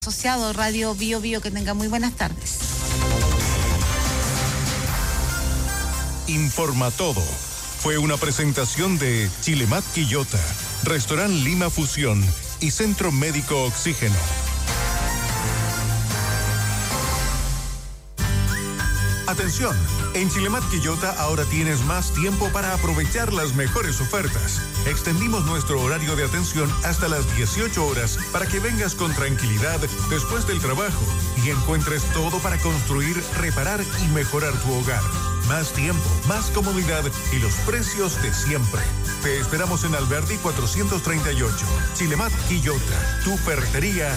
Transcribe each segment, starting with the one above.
Asociado Radio Bio Bio, que tenga muy buenas tardes. Informa Todo. Fue una presentación de Chilemat Quillota, Restaurant Lima Fusión y Centro Médico Oxígeno. Atención, en Chilemat Quillota ahora tienes más tiempo para aprovechar las mejores ofertas. Extendimos nuestro horario de atención hasta las 18 horas para que vengas con tranquilidad después del trabajo y encuentres todo para construir, reparar y mejorar tu hogar. Más tiempo, más comodidad y los precios de siempre. Te esperamos en Alberdi 438. Chilemat Quillota, tu ferretería.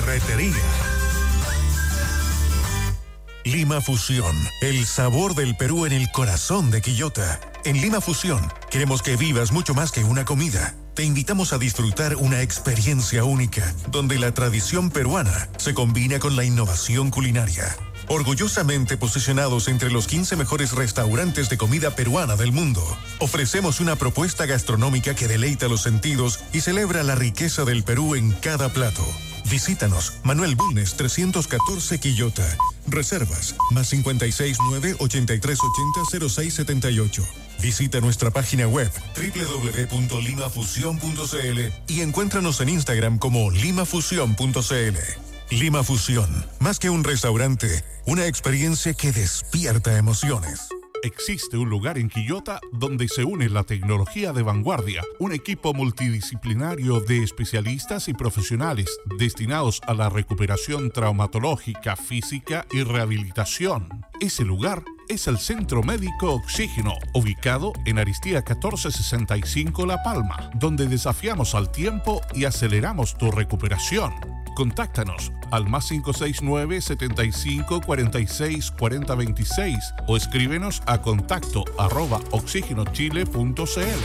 Lima Fusión, el sabor del Perú en el corazón de Quillota. En Lima Fusión, queremos que vivas mucho más que una comida. Te invitamos a disfrutar una experiencia única, donde la tradición peruana se combina con la innovación culinaria. Orgullosamente posicionados entre los 15 mejores restaurantes de comida peruana del mundo, ofrecemos una propuesta gastronómica que deleita los sentidos y celebra la riqueza del Perú en cada plato. Visítanos, Manuel Bulnes 314 Quillota. Reservas, más 569-8380-0678. Visita nuestra página web www.limafusion.cl y encuéntranos en Instagram como limafusion.cl. Lima Fusión, más que un restaurante, una experiencia que despierta emociones. Existe un lugar en Quillota donde se une la tecnología de vanguardia, un equipo multidisciplinario de especialistas y profesionales destinados a la recuperación traumatológica, física y rehabilitación. Ese lugar es el Centro Médico Oxígeno, ubicado en Aristía 1465 La Palma, donde desafiamos al tiempo y aceleramos tu recuperación. Contáctanos al más 569-7546-4026 o escríbenos a contacto@oxigenochile.cl.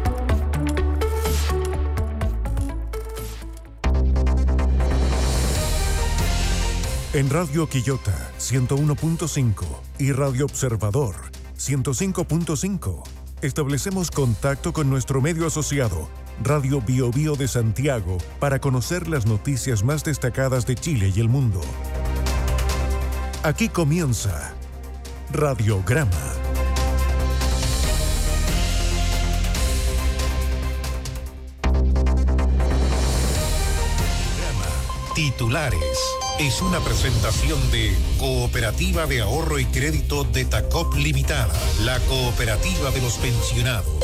En Radio Quillota 101.5 y Radio Observador 105.5 establecemos contacto con nuestro medio asociado, Radio Bio Bio de Santiago, para conocer las noticias más destacadas de Chile y el mundo. Aquí comienza Radiograma. Titulares. Es una presentación de Cooperativa de Ahorro y Crédito de Tacop Limitada, la cooperativa de los pensionados.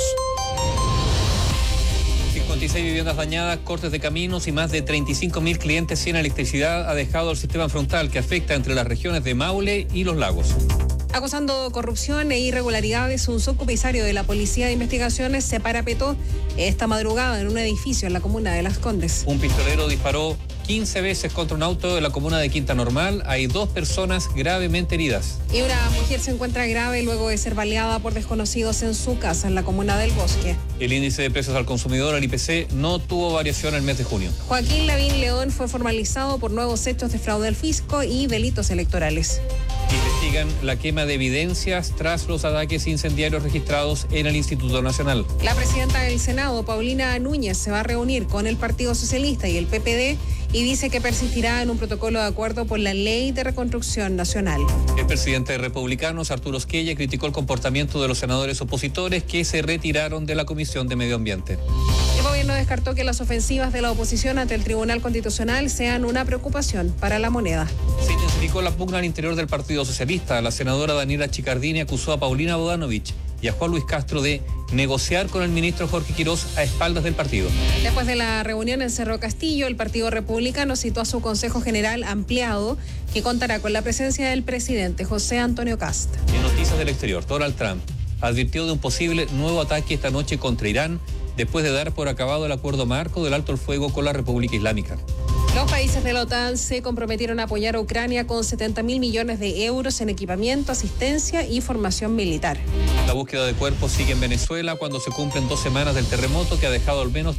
56 viviendas dañadas, cortes de caminos y más de 35.000 clientes sin electricidad ha dejado el sistema frontal que afecta entre las regiones de Maule y Los Lagos. Acusando corrupción e irregularidades, un subcomisario de la Policía de Investigaciones se parapetó esta madrugada en un edificio en la comuna de Las Condes. Un pistolero disparó 15 veces contra un auto en la comuna de Quinta Normal. Hay 2 personas gravemente heridas. Y una mujer se encuentra grave luego de ser baleada por desconocidos en su casa en la comuna del Bosque. El índice de precios al consumidor, el IPC, no tuvo variación el mes de junio. Joaquín Lavín León fue formalizado por nuevos hechos de fraude al fisco y delitos electorales. Investigan la quema de evidencias tras los ataques incendiarios registrados en el Instituto Nacional. La presidenta del Senado, Paulina Núñez, se va a reunir con el Partido Socialista y el PPD y dice que persistirá en un protocolo de acuerdo por la Ley de Reconstrucción Nacional. El presidente de Republicanos, Arturo Esquella, criticó el comportamiento de los senadores opositores que se retiraron de la Comisión de Medio Ambiente. El gobierno descartó que las ofensivas de la oposición ante el Tribunal Constitucional sean una preocupación para la moneda. Se intensificó la pugna al interior del Partido Socialista. La senadora Daniela Chicardini acusó a Paulina Bodanovich y a Juan Luis Castro de negociar con el ministro Jorge Quirós a espaldas del partido. Después de la reunión en Cerro Castillo, el Partido Republicano citó a su Consejo General ampliado que contará con la presencia del presidente José Antonio Kast. En noticias del exterior, Donald Trump advirtió de un posible nuevo ataque esta noche contra Irán después de dar por acabado el acuerdo marco del alto el fuego con la República Islámica. Los países de la OTAN se comprometieron a apoyar a Ucrania con 70.000 millones de euros en equipamiento, asistencia y formación militar. La búsqueda de cuerpos sigue en Venezuela cuando se cumplen 2 semanas del terremoto que ha dejado al menos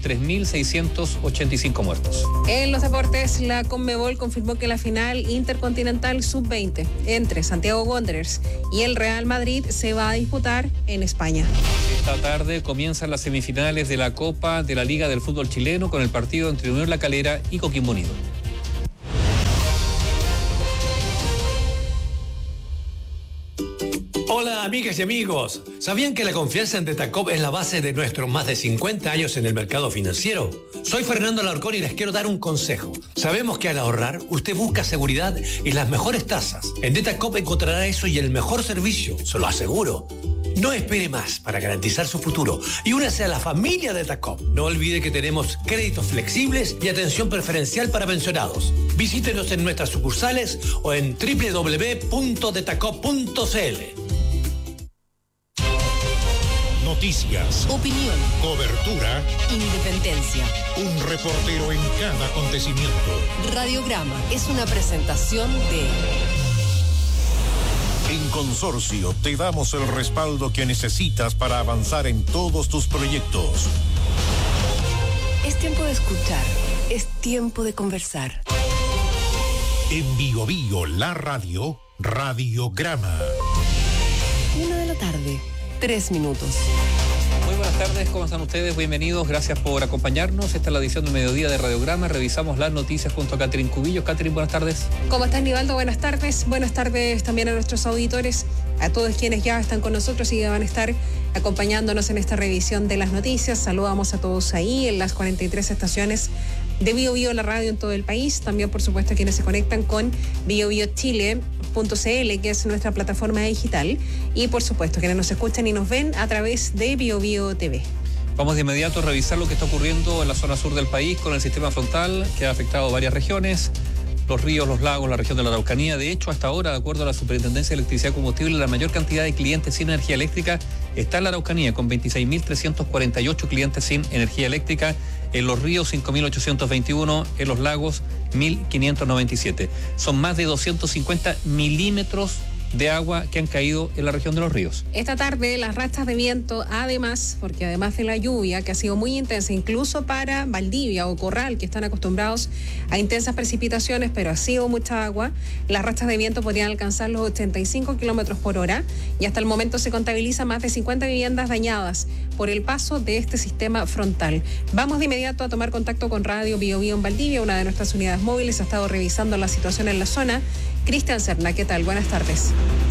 3.685 muertos. En los deportes, la Conmebol confirmó que la final intercontinental sub-20 entre Santiago Wanderers y el Real Madrid se va a disputar en España. Esta tarde comienzan las semifinales de la Copa de la Liga del Fútbol Chileno con el partido entre Unión La Calera y Coquimbo Unido. Hola amigas y amigos, ¿sabían que la confianza en Detacop es la base de nuestros más de 50 años en el mercado financiero? Soy Fernando Alarcón y les quiero dar un consejo. Sabemos que al ahorrar usted busca seguridad y las mejores tasas. En Detacop encontrará eso y el mejor servicio, se lo aseguro. No espere más para garantizar su futuro y únase a la familia Detacop. No olvide que tenemos créditos flexibles y atención preferencial para pensionados. Visítenos en nuestras sucursales o en www.detacop.cl. Noticias, opinión, cobertura, independencia. Un reportero en cada acontecimiento. Radiograma es una presentación de... En Consorcio te damos el respaldo que necesitas para avanzar en todos tus proyectos. Es tiempo de escuchar, es tiempo de conversar. En Bio Bio, la radio, Radiograma. 1:00 p.m, 3 minutos. Muy buenas tardes, ¿cómo están ustedes? Bienvenidos, gracias por acompañarnos. Esta es la edición del mediodía de Radiograma. Revisamos las noticias junto a Catherine Cubillos. Catherine, buenas tardes. ¿Cómo estás, Nivaldo? Buenas tardes. Buenas tardes también a nuestros auditores, a todos quienes ya están con nosotros y que van a estar acompañándonos en esta revisión de las noticias. Saludamos a todos ahí en las 43 estaciones de Bio Bio, la radio en todo el país. También, por supuesto, a quienes se conectan con biobiochile.cl, que es nuestra plataforma digital. Y, por supuesto, quienes nos escuchan y nos ven a través de Bio Bio TV. Vamos de inmediato a revisar lo que está ocurriendo en la zona sur del país con el sistema frontal que ha afectado varias regiones. Los ríos, los lagos, la región de la Araucanía. De hecho, hasta ahora, de acuerdo a la Superintendencia de Electricidad y Combustible, la mayor cantidad de clientes sin energía eléctrica está en la Araucanía, con 26.348 clientes sin energía eléctrica. En los ríos, 5.821. En los lagos, 1.597. Son más de 250 milímetros de agua que han caído en la región de los ríos. Esta tarde las rachas de viento, además de la lluvia que ha sido muy intensa, incluso para Valdivia o Corral, que están acostumbrados a intensas precipitaciones, pero ha sido mucha agua, las rachas de viento podrían alcanzar los 85 kilómetros por hora y hasta el momento se contabiliza más de 50 viviendas dañadas por el paso de este sistema frontal. Vamos de inmediato a tomar contacto con Radio Bio Bio en Valdivia, una de nuestras unidades móviles ha estado revisando la situación en la zona. Cristian Serna, ¿qué tal? Buenas tardes.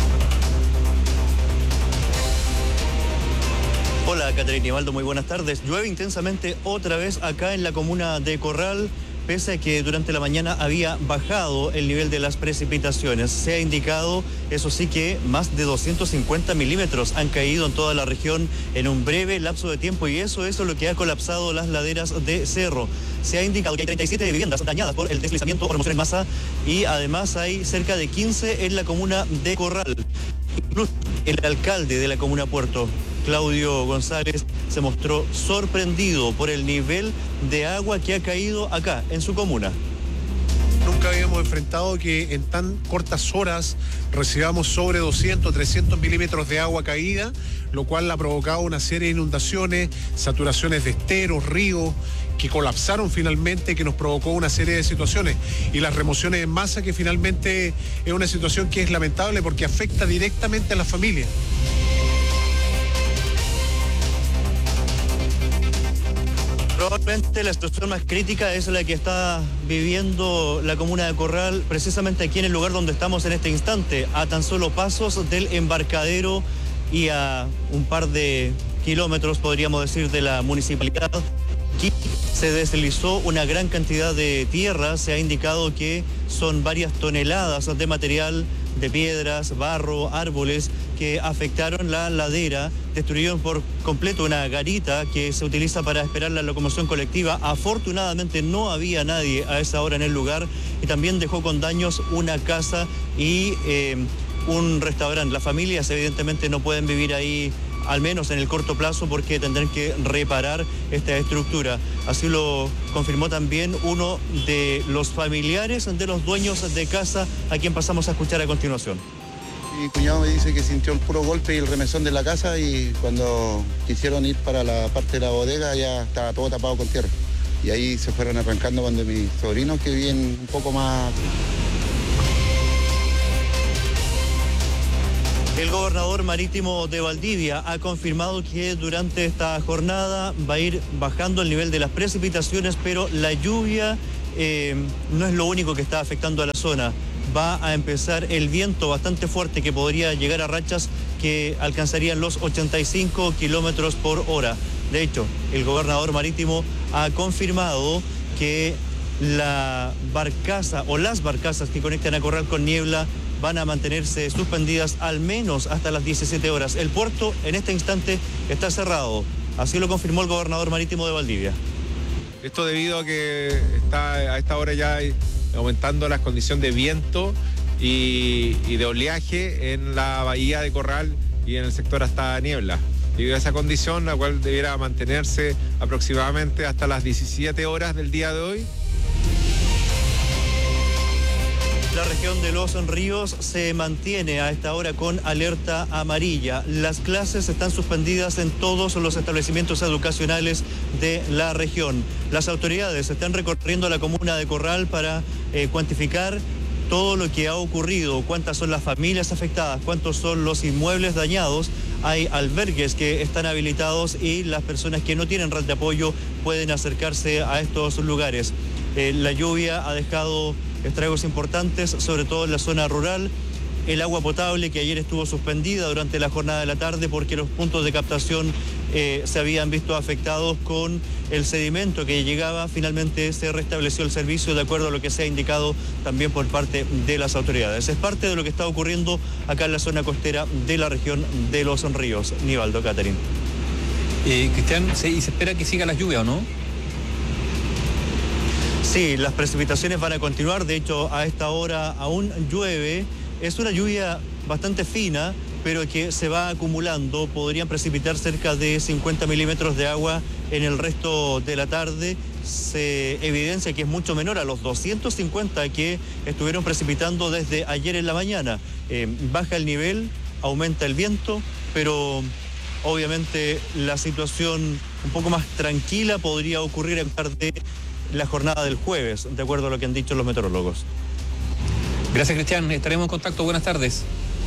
Hola, Catherine y Nivaldo, muy buenas tardes. Llueve intensamente otra vez acá en la comuna de Corral, pese a que durante la mañana había bajado el nivel de las precipitaciones. Se ha indicado, eso sí, que más de 250 milímetros han caído en toda la región en un breve lapso de tiempo y eso es lo que ha colapsado las laderas de Cerro. Se ha indicado que hay 37 viviendas dañadas por el deslizamiento o remoción en masa y además hay cerca de 15 en la comuna de Corral. Incluso el alcalde de la comuna Puerto, Claudio González, se mostró sorprendido por el nivel de agua que ha caído acá, en su comuna. Nunca habíamos enfrentado que en tan cortas horas recibamos sobre 200, 300 milímetros de agua caída, lo cual ha provocado una serie de inundaciones, saturaciones de esteros, ríos, que colapsaron finalmente, que nos provocó una serie de situaciones. Y las remociones en masa, que finalmente es una situación que es lamentable porque afecta directamente a las familias. Probablemente la situación más crítica es la que está viviendo la comuna de Corral, precisamente aquí en el lugar donde estamos en este instante, a tan solo pasos del embarcadero y a un par de kilómetros, podríamos decir, de la municipalidad. Aquí se deslizó una gran cantidad de tierra, se ha indicado que son varias toneladas de material, de piedras, barro, árboles que afectaron la ladera, destruyeron por completo una garita que se utiliza para esperar la locomoción colectiva. Afortunadamente no había nadie a esa hora en el lugar y también dejó con daños una casa y un restaurante. Las familias evidentemente no pueden vivir ahí, al menos en el corto plazo, porque tendrán que reparar esta estructura. Así lo confirmó también uno de los familiares de los dueños de casa, a quien pasamos a escuchar a continuación. Mi cuñado me dice que sintió el puro golpe y el remesón de la casa y cuando quisieron ir para la parte de la bodega ya estaba todo tapado con tierra. Y ahí se fueron arrancando cuando mis sobrinos, que viven un poco más... El gobernador marítimo de Valdivia ha confirmado que durante esta jornada va a ir bajando el nivel de las precipitaciones, pero la lluvia no es lo único que está afectando a la zona. va a empezar el viento bastante fuerte que podría llegar a rachas que alcanzarían los 85 kilómetros por hora. De hecho, el gobernador marítimo ha confirmado que la barcaza o las barcazas que conectan a Corral con Niebla van a mantenerse suspendidas al menos hasta las 17 horas. El puerto en este instante está cerrado. Así lo confirmó el gobernador marítimo de Valdivia. Esto debido a que está a esta hora ya aumentando las condiciones de viento y de oleaje en la bahía de Corral y en el sector hasta Niebla. Debido a esa condición, la cual debiera mantenerse aproximadamente hasta las 17 horas del día de hoy. La región de Los Ríos se mantiene a esta hora con alerta amarilla. Las clases están suspendidas en todos los establecimientos educacionales de la región. Las autoridades están recorriendo la comuna de Corral para cuantificar todo lo que ha ocurrido, cuántas son las familias afectadas, cuántos son los inmuebles dañados. Hay albergues que están habilitados y las personas que no tienen red de apoyo pueden acercarse a estos lugares. La lluvia ha dejado estragos importantes, sobre todo en la zona rural. El agua potable que ayer estuvo suspendida durante la jornada de la tarde porque los puntos de captación se habían visto afectados con el sedimento que llegaba. Finalmente se restableció el servicio de acuerdo a lo que se ha indicado también por parte de las autoridades. Es parte de lo que está ocurriendo acá en la zona costera de la región de Los Ríos. Nivaldo, Catherine. Cristian, ¿y se espera que siga la lluvia o no? Sí, las precipitaciones van a continuar. De hecho, a esta hora aún llueve. Es una lluvia bastante fina, pero que se va acumulando. Podrían precipitar cerca de 50 milímetros de agua en el resto de la tarde. Se evidencia que es mucho menor a los 250 que estuvieron precipitando desde ayer en la mañana. Baja el nivel, aumenta el viento, pero obviamente la situación un poco más tranquila podría ocurrir en parte de la jornada del jueves, de acuerdo a lo que han dicho los meteorólogos. Gracias, Cristian. Estaremos en contacto. Buenas tardes.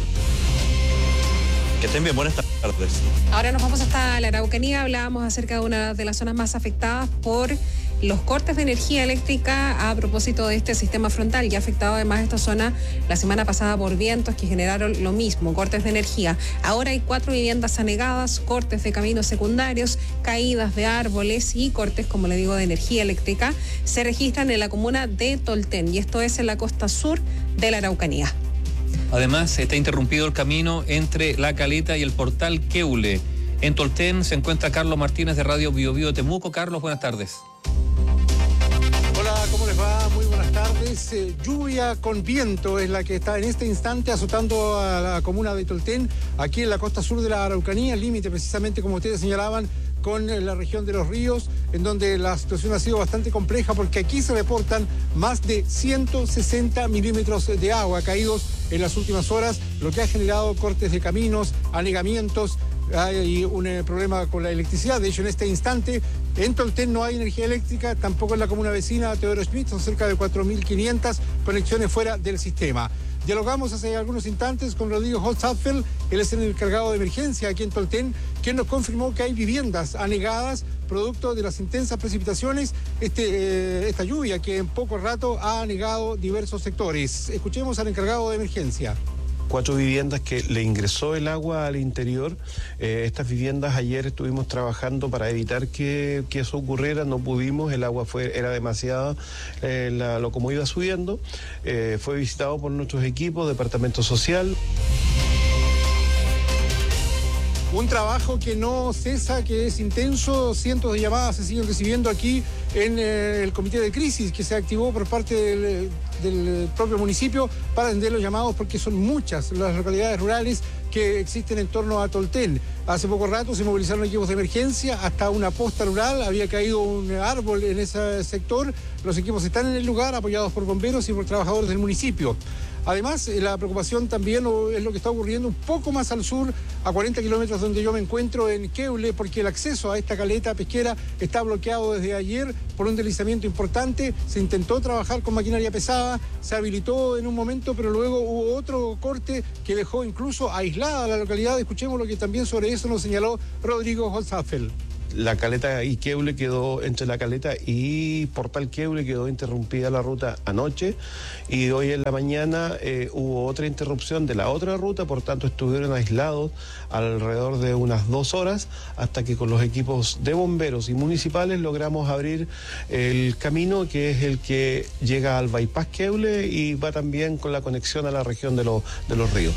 Que estén bien, buenas tardes. Ahora nos vamos hasta la Araucanía. Hablábamos acerca de una de las zonas más afectadas por los cortes de energía eléctrica a propósito de este sistema frontal, ya ha afectado además esta zona la semana pasada por vientos que generaron lo mismo, cortes de energía. Ahora hay 4 viviendas anegadas, cortes de caminos secundarios, caídas de árboles y cortes, como le digo, de energía eléctrica. Se registran en la comuna de Tolten y esto es en la costa sur de la Araucanía. Además, está interrumpido el camino entre La Caleta y el portal Queule. En Tolten se encuentra Carlos Martínez de Radio Bio Bio Temuco. Carlos, buenas tardes. Hola, ¿cómo les va? Muy buenas tardes. Lluvia con viento es la que está en este instante azotando a la comuna de Tolten, aquí en la costa sur de la Araucanía, el límite precisamente, como ustedes señalaban, con la región de Los Ríos, en donde la situación ha sido bastante compleja porque aquí se reportan más de 160 milímetros de agua caídos en las últimas horas, lo que ha generado cortes de caminos, anegamientos. Hay un problema con la electricidad. De hecho, en este instante en Tolten no hay energía eléctrica, tampoco en la comuna vecina Teodoro Schmidt. Son cerca de 4.500 conexiones fuera del sistema. Dialogamos hace algunos instantes con Rodrigo Holzapfel, él es el encargado de emergencia aquí en Tolten, quien nos confirmó que hay viviendas anegadas producto de las intensas precipitaciones, esta lluvia que en poco rato ha anegado diversos sectores. Escuchemos al encargado de emergencia. 4 viviendas que le ingresó el agua al interior. Estas viviendas ayer estuvimos trabajando para evitar que eso ocurriera, no pudimos, el agua era demasiada, como iba subiendo. Fue visitado por nuestros equipos, Departamento Social. Un trabajo que no cesa, que es intenso, cientos de llamadas se siguen recibiendo aquí en el comité de crisis que se activó por parte del propio municipio para atender los llamados porque son muchas las localidades rurales que existen en torno a Tolten. Hace poco rato se movilizaron equipos de emergencia, hasta una posta rural, había caído un árbol en ese sector. Los equipos están en el lugar apoyados por bomberos y por trabajadores del municipio. Además, la preocupación también es lo que está ocurriendo un poco más al sur, a 40 kilómetros donde yo me encuentro en Queule, porque el acceso a esta caleta pesquera está bloqueado desde ayer por un deslizamiento importante. Se intentó trabajar con maquinaria pesada, se habilitó en un momento, pero luego hubo otro corte que dejó incluso aislada la localidad. Escuchemos lo que también sobre eso nos señaló Rodrigo Holzapfel. la caleta Iqueble quedó, entre la caleta y Portal Queble quedó interrumpida la ruta anoche, y hoy en la mañana hubo otra interrupción de la otra ruta, por tanto estuvieron aislados alrededor de unas 2 horas, hasta que con los equipos de bomberos y municipales logramos abrir el camino, que es el que llega al bypass Queble y va también con la conexión a la región de los ríos.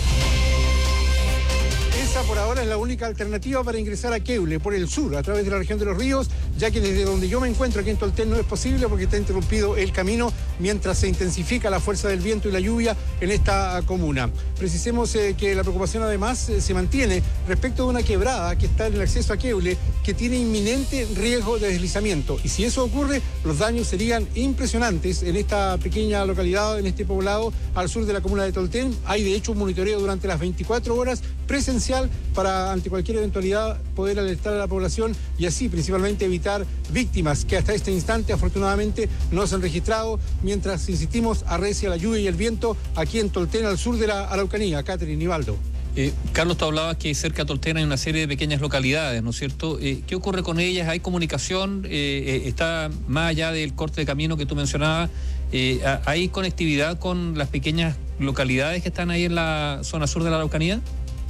Esa por ahora es la única alternativa para ingresar a Queble por el sur, a través de la región de los ríos, ya que desde donde yo me encuentro aquí en Tolten no es posible porque está interrumpido el camino mientras se intensifica la fuerza del viento y la lluvia en esta comuna. Precisemos que la preocupación además se mantiene respecto de una quebrada que está en el acceso a Queble, que tiene inminente riesgo de deslizamiento, y si eso ocurre, los daños serían impresionantes en esta pequeña localidad, en este poblado al sur de la comuna de Tolten. Hay de hecho un monitoreo durante las 24 horas presencial para, ante cualquier eventualidad, poder alertar a la población y así principalmente evitar víctimas que hasta este instante afortunadamente no se han registrado, mientras insistimos, arrecia la lluvia y el viento aquí en Tolten, al sur de la Araucanía. Catherine, Nivaldo. Carlos, tú hablabas que cerca de Tolten hay una serie de pequeñas localidades, ¿no es cierto? ¿Qué ocurre con ellas? ¿Hay comunicación? ¿Está más allá del corte de camino que tú mencionabas? ¿Hay conectividad con las pequeñas localidades que están ahí en la zona sur de la Araucanía?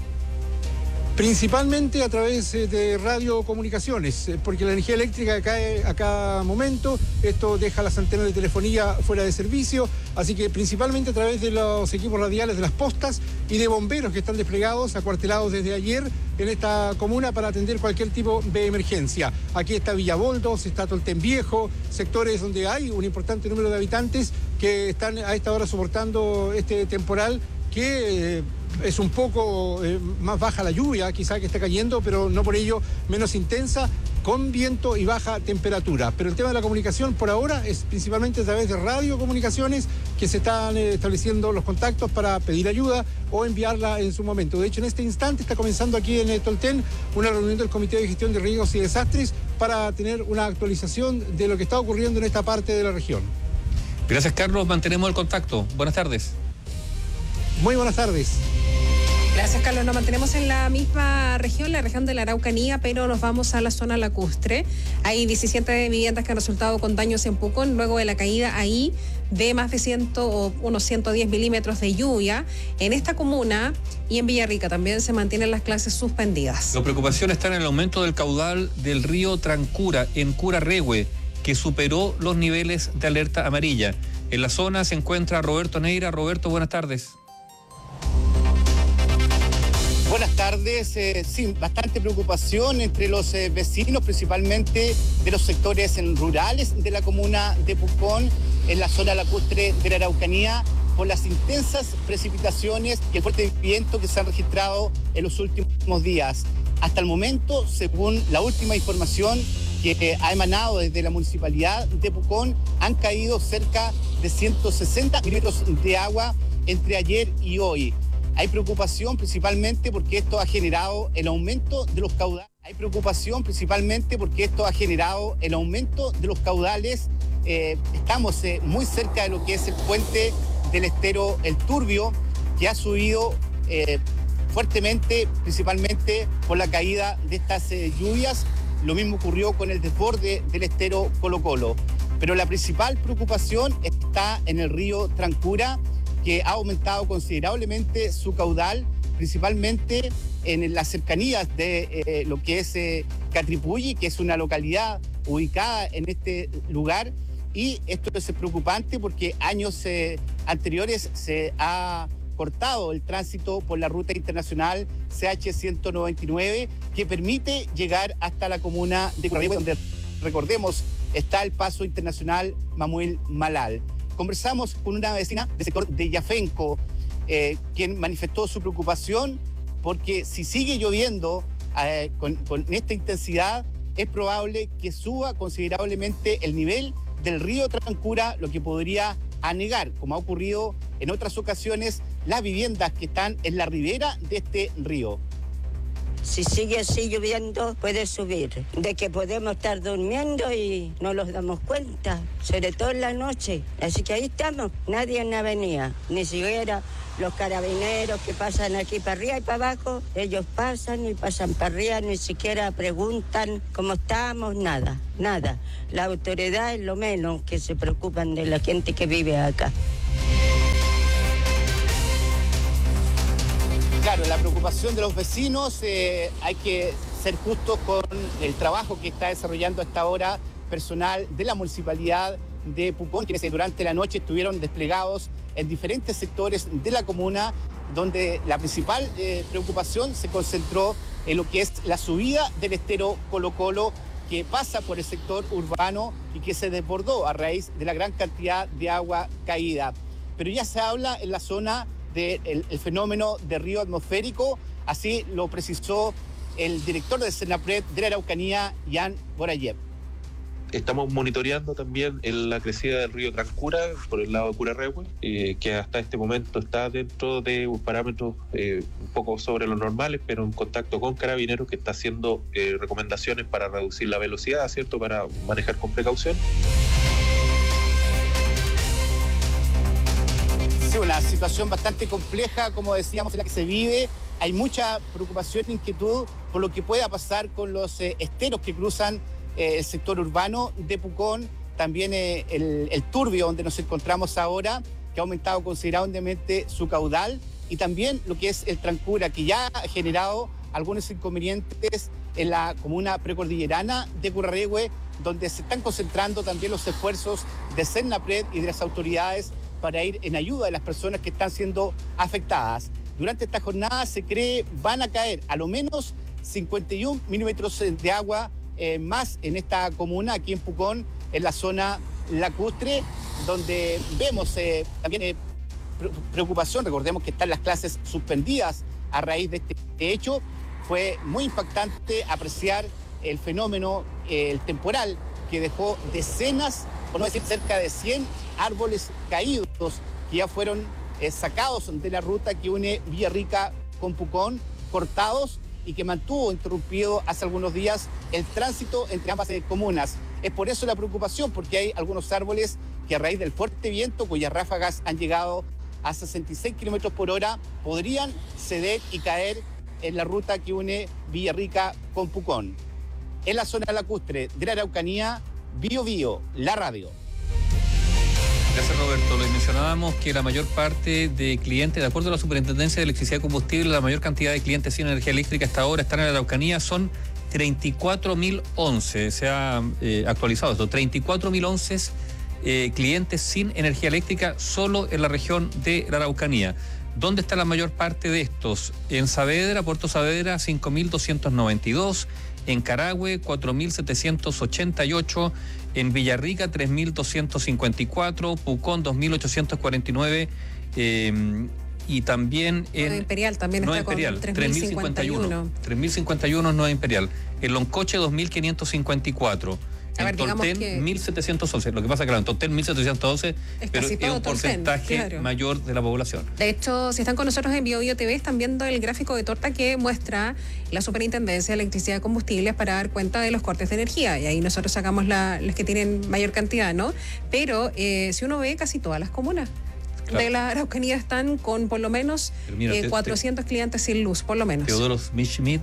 Principalmente a través de radiocomunicaciones, porque la energía eléctrica cae a cada momento, esto deja las antenas de telefonía fuera de servicio, así que principalmente a través de los equipos radiales de las postas y de bomberos que están desplegados, acuartelados desde ayer en esta comuna para atender cualquier tipo de emergencia. Aquí está Villaboldos, está Tolten Viejo, sectores donde hay un importante número de habitantes que están a esta hora soportando este temporal que es un poco más baja la lluvia, quizá que está cayendo, pero no por ello menos intensa, con viento y baja temperatura. Pero el tema de la comunicación por ahora es principalmente a través de radiocomunicaciones que se están estableciendo los contactos para pedir ayuda o enviarla en su momento. De hecho, en este instante está comenzando aquí en Tolten una reunión del Comité de Gestión de Riesgos y Desastres para tener una actualización de lo que está ocurriendo en esta parte de la región. Gracias, Carlos. Mantenemos el contacto. Buenas tardes. Muy buenas tardes. Gracias, Carlos. Nos mantenemos en la misma región, la región de la Araucanía, pero nos vamos a la zona lacustre. Hay 17 viviendas que han resultado con daños en Pucón luego de la caída ahí de más de unos 110 milímetros de lluvia. En esta comuna y en Villarrica también se mantienen las clases suspendidas. La preocupación está en el aumento del caudal del río Trancura en Curarrehue, que superó los niveles de alerta amarilla. En la zona se encuentra Roberto Neira. Roberto, buenas tardes. Buenas tardes. Sí, bastante preocupación entre los vecinos, principalmente de los sectores rurales de la comuna de Pucón, en la zona lacustre de la Araucanía, por las intensas precipitaciones y el fuerte viento que se han registrado en los últimos días. Hasta el momento, según la última información que ha emanado desde la municipalidad de Pucón, han caído cerca de 160 milímetros de agua entre ayer y hoy. Hay preocupación principalmente porque esto ha generado el aumento de los caudales. Estamos muy cerca de lo que es el puente del estero El Turbio, que ha subido fuertemente, principalmente por la caída de estas lluvias. Lo mismo ocurrió con el desborde del estero Colo Colo. Pero la principal preocupación está en el río Trancura, que ha aumentado considerablemente su caudal, principalmente en las cercanías de lo que es Catripulli, que es una localidad ubicada en este lugar. Y esto es preocupante porque años anteriores se ha cortado el tránsito por la ruta internacional CH-199, que permite llegar hasta la comuna de Curarrehue, donde, recordemos, está el paso internacional Mamuel Malal. Conversamos con una vecina del sector de Yafenco, quien manifestó su preocupación porque si sigue lloviendo con esta intensidad, es probable que suba considerablemente el nivel del río Trancura, lo que podría anegar, como ha ocurrido en otras ocasiones, las viviendas que están en la ribera de este río. Si sigue así lloviendo, puede subir. De que podemos estar durmiendo y no nos damos cuenta, sobre todo en la noche. Así que ahí estamos, nadie en la avenida, ni siquiera los carabineros que pasan aquí para arriba y para abajo, ellos pasan y pasan para arriba, ni siquiera preguntan cómo estamos, nada. La autoridad es lo menos que se preocupan de la gente que vive acá. Claro, la preocupación de los vecinos, hay que ser justos con el trabajo que está desarrollando hasta ahora personal de la municipalidad de Pucón, quienes durante la noche estuvieron desplegados en diferentes sectores de la comuna, donde la principal preocupación se concentró en lo que es la subida del estero Colo Colo, que pasa por el sector urbano y que se desbordó a raíz de la gran cantidad de agua caída. Pero ya se habla en la zona del fenómeno de río atmosférico, así lo precisó el director de Senapred de la Araucanía, Jan Borayev. Estamos monitoreando también la crecida del río Trancura por el lado de Curarrehue, que hasta este momento está dentro de parámetros un poco sobre los normales, pero en contacto con Carabineros, que está haciendo recomendaciones para reducir la velocidad, ¿cierto?, para manejar con precaución. Sí, una situación bastante compleja, como decíamos, en la que se vive. Hay mucha preocupación e inquietud por lo que pueda pasar con los esteros que cruzan el sector urbano de Pucón, también el Turbio, donde nos encontramos ahora, que ha aumentado considerablemente su caudal, y también lo que es el Trancura, que ya ha generado algunos inconvenientes en la comuna precordillerana de Curarrehue, donde se están concentrando también los esfuerzos de Senapred y de las autoridades para ir en ayuda de las personas que están siendo afectadas. Durante esta jornada se cree van a caer a lo menos 51 milímetros de agua más en esta comuna, aquí en Pucón, en la zona lacustre, donde vemos también preocupación. Recordemos que están las clases suspendidas a raíz de este hecho. Fue muy impactante apreciar el fenómeno, el temporal, que dejó decenas, por no decir cerca de 100 árboles caídos, que ya fueron sacados de la ruta que une Villarrica con Pucón, cortados, y que mantuvo interrumpido hace algunos días el tránsito entre ambas comunas. Es por eso la preocupación, porque hay algunos árboles que a raíz del fuerte viento, cuyas ráfagas han llegado a 66 kilómetros por hora, podrían ceder y caer en la ruta que une Villarrica con Pucón. En la zona lacustre de la Araucanía, Bio Bio, la radio. Gracias, Roberto. Les mencionábamos que la mayor parte de clientes, de acuerdo a la Superintendencia de Electricidad y Combustible, la mayor cantidad de clientes sin energía eléctrica hasta ahora están en la Araucanía, son 34.011. Se ha actualizado esto, 34.011 clientes sin energía eléctrica solo en la región de la Araucanía. ¿Dónde está la mayor parte de estos? En Saavedra, Puerto Saavedra, 5.292. En Carahue, 4.788, en Villarrica, 3.254, Pucón, 2.849, y también en... Nueva Imperial también Nueva está Imperial, con 3.051. 3.051 Nueva Imperial. En Loncoche, 2.554. En Tolten, 1.711. Lo que pasa es que en Tolten, 1.711, pero es un porcentaje mayor de la población. De hecho, si están con nosotros en Bio Bio TV, están viendo el gráfico de torta que muestra la Superintendencia de Electricidad y Combustibles para dar cuenta de los cortes de energía. Y ahí nosotros sacamos las que tienen mayor cantidad, ¿no? Pero si uno ve, casi todas las comunas de la Araucanía están con por lo menos 400 clientes sin luz, por lo menos. Teodoro Schmidt,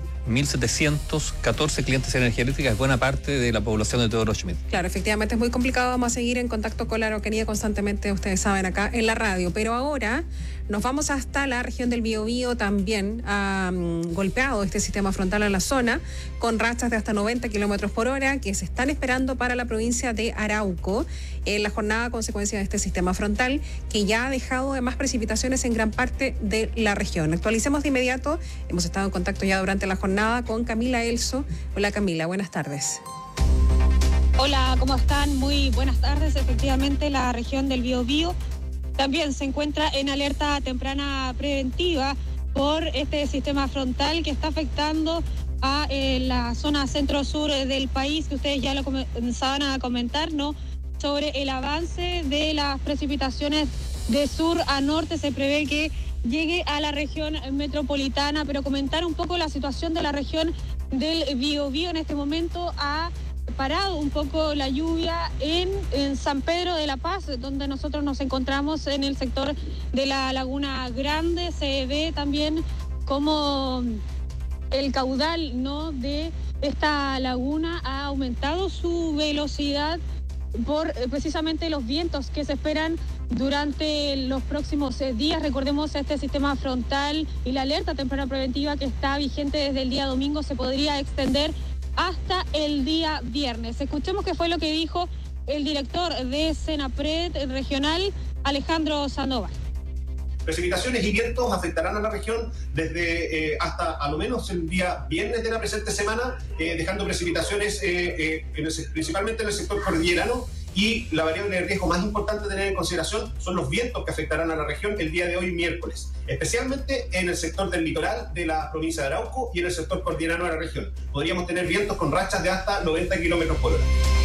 1.714 clientes en energía eléctrica, es buena parte de la población de Teodoro Schmidt. Claro, efectivamente es muy complicado, vamos a seguir en contacto con la Araucanía constantemente, ustedes saben, acá en la radio. Pero ahora nos vamos hasta la región del Biobío, también ha golpeado este sistema frontal en la zona, con rachas de hasta 90 kilómetros por hora, que se están esperando para la provincia de Arauco, en la jornada a consecuencia de este sistema frontal, que ya ha dejado además precipitaciones en gran parte de la región. Actualicemos de inmediato, hemos estado en contacto ya durante la jornada con Camila Elso. Hola Camila, buenas tardes. Hola, ¿cómo están? Muy buenas tardes. Efectivamente, la región del Biobío también se encuentra en alerta temprana preventiva por este sistema frontal que está afectando a la zona centro-sur del país, que ustedes ya lo comenzaban a comentar, ¿no? Sobre el avance de las precipitaciones de sur a norte. Se prevé que llegue a la región metropolitana, pero comentar un poco la situación de la región del Biobío. En este momento ha parado un poco la lluvia en San Pedro de la Paz, donde nosotros nos encontramos en el sector de la Laguna Grande. Se ve también como el caudal, ¿no?, de esta laguna ha aumentado su velocidad por precisamente los vientos que se esperan durante los próximos días. Recordemos este sistema frontal y la alerta temprana preventiva que está vigente desde el día domingo se podría extender hasta el día viernes. Escuchemos qué fue lo que dijo el director de Senapred regional, Alejandro Sandoval. Precipitaciones y vientos afectarán a la región desde hasta a lo menos el día viernes de la presente semana, dejando precipitaciones principalmente en el sector cordillerano, y la variable de riesgo más importante a tener en consideración son los vientos que afectarán a la región el día de hoy miércoles, especialmente en el sector del litoral de la provincia de Arauco y en el sector cordillerano de la región. Podríamos tener vientos con rachas de hasta 90 kilómetros por hora.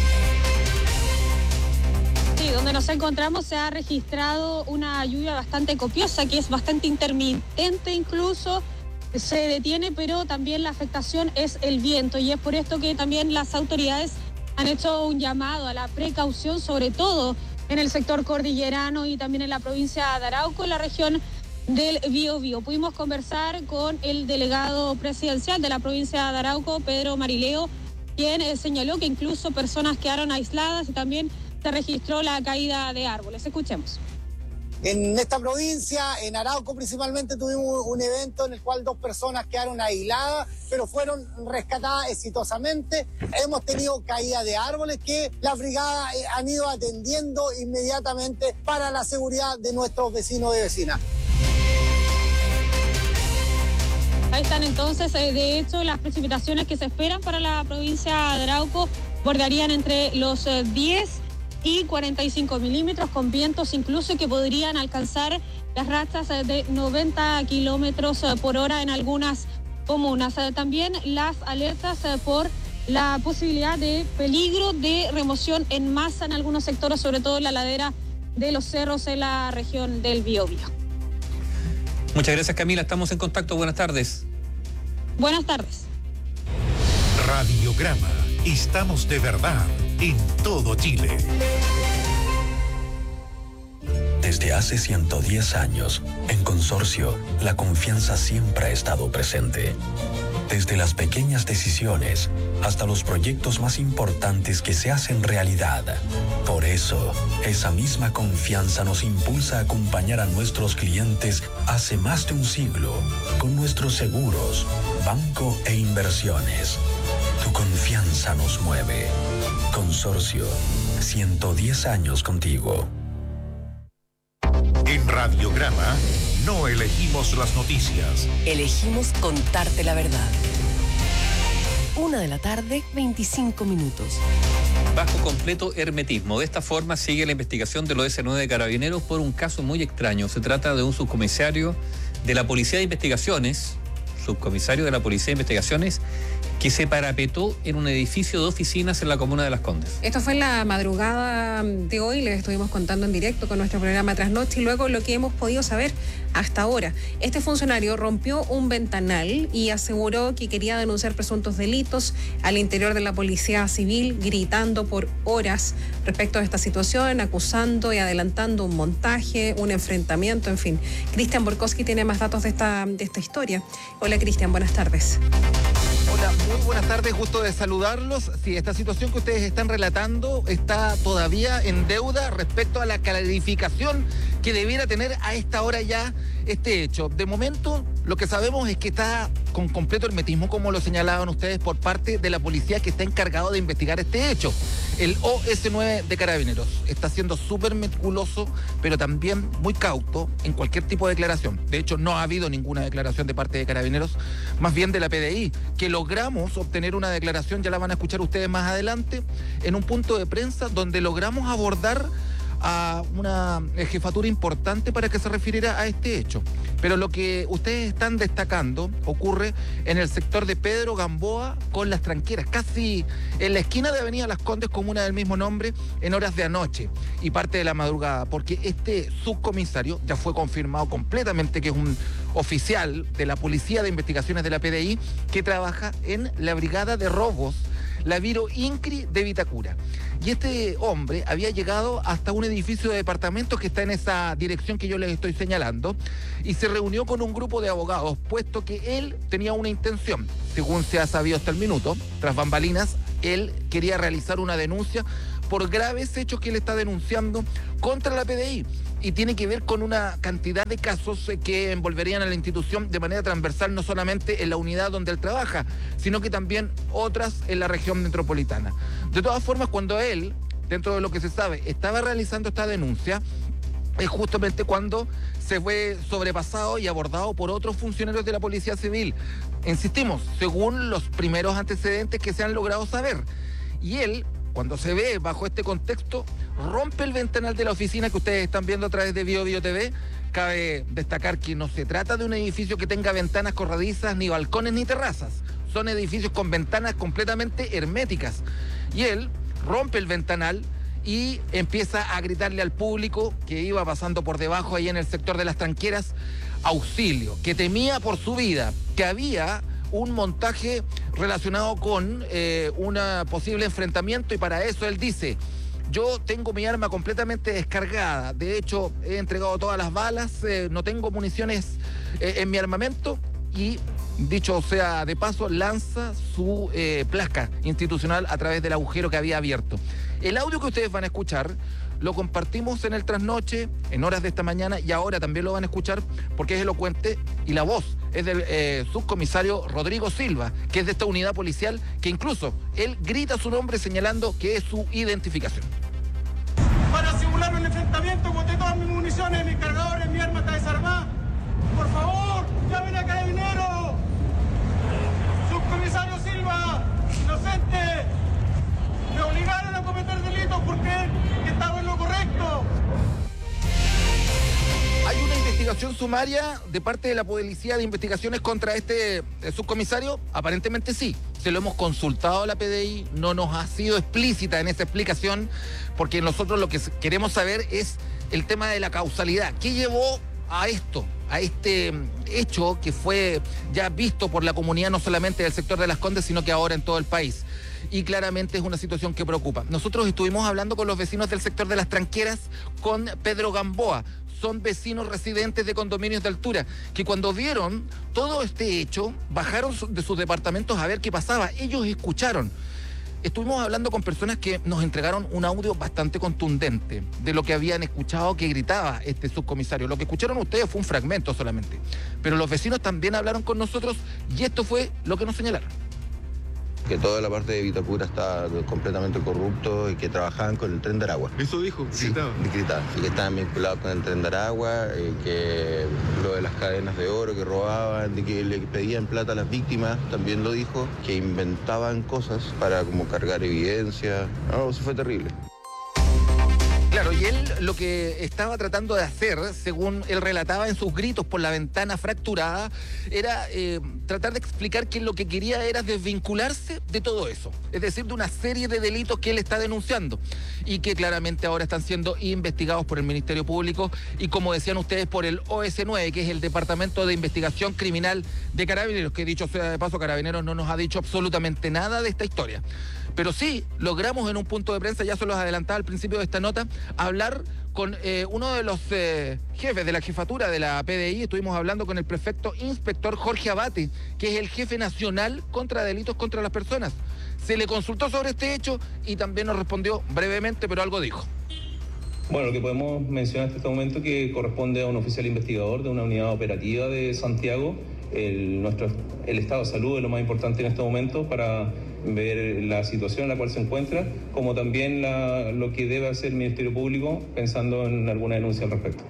Sí, donde nos encontramos se ha registrado una lluvia bastante copiosa, que es bastante intermitente incluso, se detiene, pero también la afectación es el viento, y es por esto que también las autoridades han hecho un llamado a la precaución, sobre todo en el sector cordillerano y también en la provincia de Arauco, en la región del Biobío. Pudimos conversar con el delegado presidencial de la provincia de Arauco, Pedro Marileo, quien señaló que incluso personas quedaron aisladas y también se registró la caída de árboles. Escuchemos. En esta provincia, en Arauco principalmente, tuvimos un evento en el cual 2 personas quedaron aisladas, pero fueron rescatadas exitosamente. Hemos tenido caída de árboles que las brigadas han ido atendiendo inmediatamente para la seguridad de nuestros vecinos y vecinas. Ahí están entonces, de hecho, las precipitaciones que se esperan para la provincia de Arauco bordearían entre los 10 y 45 milímetros, con vientos incluso que podrían alcanzar las rachas de 90 kilómetros por hora en algunas comunas. También las alertas por la posibilidad de peligro de remoción en masa en algunos sectores, sobre todo en la ladera de los cerros en la región del Biobío. Muchas gracias, Camila. Estamos en contacto. Buenas tardes. Buenas tardes. Radiograma. Estamos de verdad en todo Chile. Desde hace 110 años, en Consorcio, la confianza siempre ha estado presente. Desde las pequeñas decisiones hasta los proyectos más importantes que se hacen realidad. Por eso, esa misma confianza nos impulsa a acompañar a nuestros clientes hace más de un siglo con nuestros seguros, banco e inversiones. Tu confianza nos mueve. Consorcio, 110 años contigo. En Radiograma no elegimos las noticias. Elegimos contarte la verdad. 1:00 p.m, 25 minutos. Bajo completo hermetismo. De esta forma sigue la investigación del OS9 de Carabineros por un caso muy extraño. Se trata de un subcomisario de la Policía de Investigaciones, que se parapetó en un edificio de oficinas en la comuna de Las Condes. Esto fue en la madrugada de hoy, les estuvimos contando en directo con nuestro programa Trasnoche, y luego lo que hemos podido saber hasta ahora. Este funcionario rompió un ventanal y aseguró que quería denunciar presuntos delitos al interior de la Policía Civil, gritando por horas respecto a esta situación, acusando y adelantando un montaje, un enfrentamiento, en fin. Cristian Borkowski tiene más datos de esta historia. Hola, Cristian, buenas tardes. Hola, muy buenas tardes, gusto de saludarlos. Sí, esta situación que ustedes están relatando está todavía en deuda respecto a la clarificación que debiera tener a esta hora ya este hecho. De momento, lo que sabemos es que está con completo hermetismo, como lo señalaban ustedes, por parte de la policía que está encargado de investigar este hecho. El OS9 de Carabineros está siendo súper meticuloso, pero también muy cauto en cualquier tipo de declaración. De hecho, no ha habido ninguna declaración de parte de Carabineros, más bien de la PDI, que logramos obtener una declaración, ya la van a escuchar ustedes más adelante, en un punto de prensa donde logramos abordar a una jefatura importante para que se refiriera a este hecho. Pero lo que ustedes están destacando ocurre en el sector de Pedro Gamboa con Las Tranqueras, casi en la esquina de Avenida Las Condes, comuna del mismo nombre, en horas de anoche y parte de la madrugada, porque este subcomisario ya fue confirmado completamente que es un oficial de la Policía de Investigaciones de la PDI que trabaja en la Brigada de Robos la Viro Incri de Vitacura. Y este hombre había llegado hasta un edificio de departamentos que está en esa dirección que yo les estoy señalando y se reunió con un grupo de abogados, puesto que él tenía una intención, según se ha sabido hasta el minuto, tras bambalinas, él quería realizar una denuncia por graves hechos que él está denunciando contra la PDI y tiene que ver con una cantidad de casos que envolverían a la institución de manera transversal, no solamente en la unidad donde él trabaja, sino que también otras en la región metropolitana. De todas formas, cuando él, dentro de lo que se sabe, estaba realizando esta denuncia, es justamente cuando se fue sobrepasado y abordado por otros funcionarios de la Policía Civil. Insistimos, según los primeros antecedentes que se han logrado saber. Y él, cuando se ve bajo este contexto, rompe el ventanal de la oficina que ustedes están viendo a través de Bio TV. Cabe destacar que no se trata de un edificio que tenga ventanas corredizas, ni balcones, ni terrazas. Son edificios con ventanas completamente herméticas. Y él rompe el ventanal y empieza a gritarle al público que iba pasando por debajo ahí en el sector de las Tranqueras, auxilio, que temía por su vida, que había un montaje relacionado con un posible enfrentamiento y para eso él dice: yo tengo mi arma completamente descargada, de hecho he entregado todas las balas, no tengo municiones en mi armamento y, dicho sea de paso, lanza su placa institucional a través del agujero que había abierto. El audio que ustedes van a escuchar lo compartimos en el trasnoche, en horas de esta mañana, y ahora también lo van a escuchar porque es elocuente y la voz es del subcomisario Rodrigo Silva, que es de esta unidad policial, que incluso él grita su nombre señalando que es su identificación. Para simular un enfrentamiento, boté todas mis municiones, mis cargadores, mi arma está desarmada. Por favor, llamen a Carabineros. Subcomisario Silva, inocente. Me obligaron a cometer delitos porque estaba en lo correcto. ¿Hay una investigación sumaria de parte de la Policía de Investigaciones contra este subcomisario? Aparentemente sí. Se lo hemos consultado a la PDI, no nos ha sido explícita en esa explicación, porque nosotros lo que queremos saber es el tema de la causalidad. ¿Qué llevó a esto, a este hecho que fue ya visto por la comunidad no solamente del sector de Las Condes, sino que ahora en todo el país? Y claramente es una situación que preocupa. Nosotros estuvimos hablando con los vecinos del sector de Las Tranqueras, con Pedro Gamboa. Son vecinos residentes de condominios de altura, que cuando vieron todo este hecho, bajaron de sus departamentos a ver qué pasaba. Ellos escucharon. Estuvimos hablando con personas que nos entregaron un audio bastante contundente de lo que habían escuchado que gritaba este subcomisario. Lo que escucharon ustedes fue un fragmento solamente, pero los vecinos también hablaron con nosotros y esto fue lo que nos señalaron. Que toda la parte de Vitacura está completamente corrupto y que trabajaban con el Tren de Aragua. ¿Eso dijo? Sí, gritaba. Y que estaban vinculados con el Tren de Aragua, que lo de las cadenas de oro que robaban, de que le pedían plata a las víctimas, también lo dijo, que inventaban cosas para como cargar evidencia. No, eso fue terrible. Claro, y él lo que estaba tratando de hacer, según él relataba en sus gritos por la ventana fracturada, era tratar de explicar que lo que quería era desvincularse de todo eso. Es decir, de una serie de delitos que él está denunciando y que claramente ahora están siendo investigados por el Ministerio Público y, como decían ustedes, por el OS9, que es el Departamento de Investigación Criminal de Carabineros, que, dicho sea de paso, Carabineros no nos ha dicho absolutamente nada de esta historia. Pero sí logramos en un punto de prensa, ya se los adelantaba al principio de esta nota, hablar con uno de los jefes de la jefatura de la PDI. Estuvimos hablando con el prefecto inspector Jorge Abate, que es el jefe nacional contra delitos contra las personas. Se le consultó sobre este hecho y también nos respondió brevemente, pero algo dijo. Bueno, lo que podemos mencionar hasta este momento que corresponde a un oficial investigador de una unidad operativa de Santiago. El estado de salud es lo más importante en este momento para ver la situación en la cual se encuentra, como también lo que debe hacer el Ministerio Público pensando en alguna denuncia al respecto.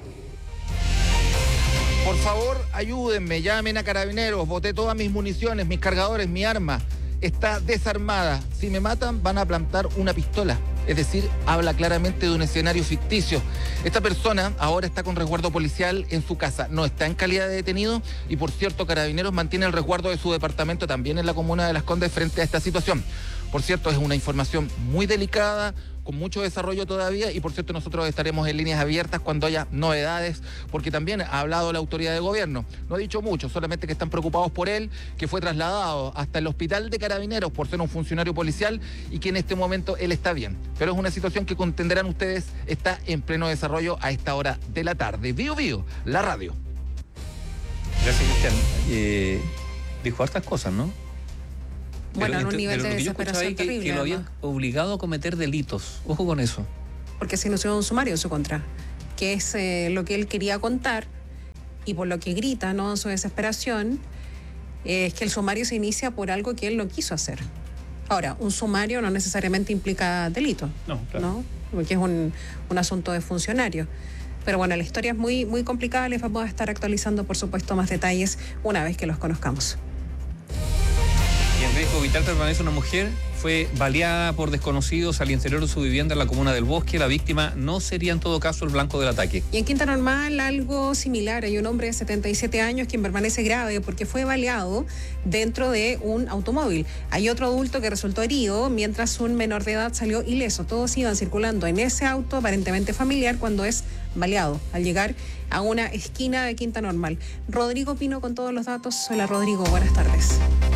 Por favor, ayúdenme, llamen a Carabineros, boté todas mis municiones, mis cargadores, mi arma está desarmada. Si me matan, van a plantar una pistola. Es decir, habla claramente de un escenario ficticio. Esta persona ahora está con resguardo policial en su casa, no está en calidad de detenido y, por cierto, Carabineros mantiene el resguardo de su departamento también en la comuna de Las Condes frente a esta situación. Por cierto, es una información muy delicada, con mucho desarrollo todavía y por cierto nosotros estaremos en líneas abiertas cuando haya novedades, porque también ha hablado la autoridad de gobierno. No ha dicho mucho, solamente que están preocupados por él, que fue trasladado hasta el hospital de Carabineros por ser un funcionario policial y que en este momento él está bien. Pero es una situación que entenderán ustedes, está en pleno desarrollo a esta hora de la tarde. Bío Bío, la radio. Gracias, Cristian. Dijo hartas cosas, ¿no? Bueno, en un nivel de desesperación terrible. Que lo habían obligado a cometer delitos. Ojo con eso. Porque se inició un sumario en su contra, que es lo que él quería contar y por lo que grita, ¿no?, en su desesperación, es que el sumario se inicia por algo que él no quiso hacer. Ahora, un sumario no necesariamente implica delito, no, claro, ¿no? Porque es un asunto de funcionario. Pero bueno, la historia es muy, muy complicada. Les vamos a estar actualizando, por supuesto, más detalles una vez que los conozcamos. Y en riesgo vital permanece una mujer. Fue baleada por desconocidos al interior de su vivienda en la comuna del Bosque. La víctima no sería en todo caso el blanco del ataque. Y en Quinta Normal algo similar. Hay un hombre de 77 años quien permanece grave porque fue baleado dentro de un automóvil. Hay otro adulto que resultó herido mientras un menor de edad salió ileso. Todos iban circulando en ese auto aparentemente familiar cuando es baleado al llegar a una esquina de Quinta Normal. Rodrigo Pino con todos los datos. Hola Rodrigo, buenas tardes.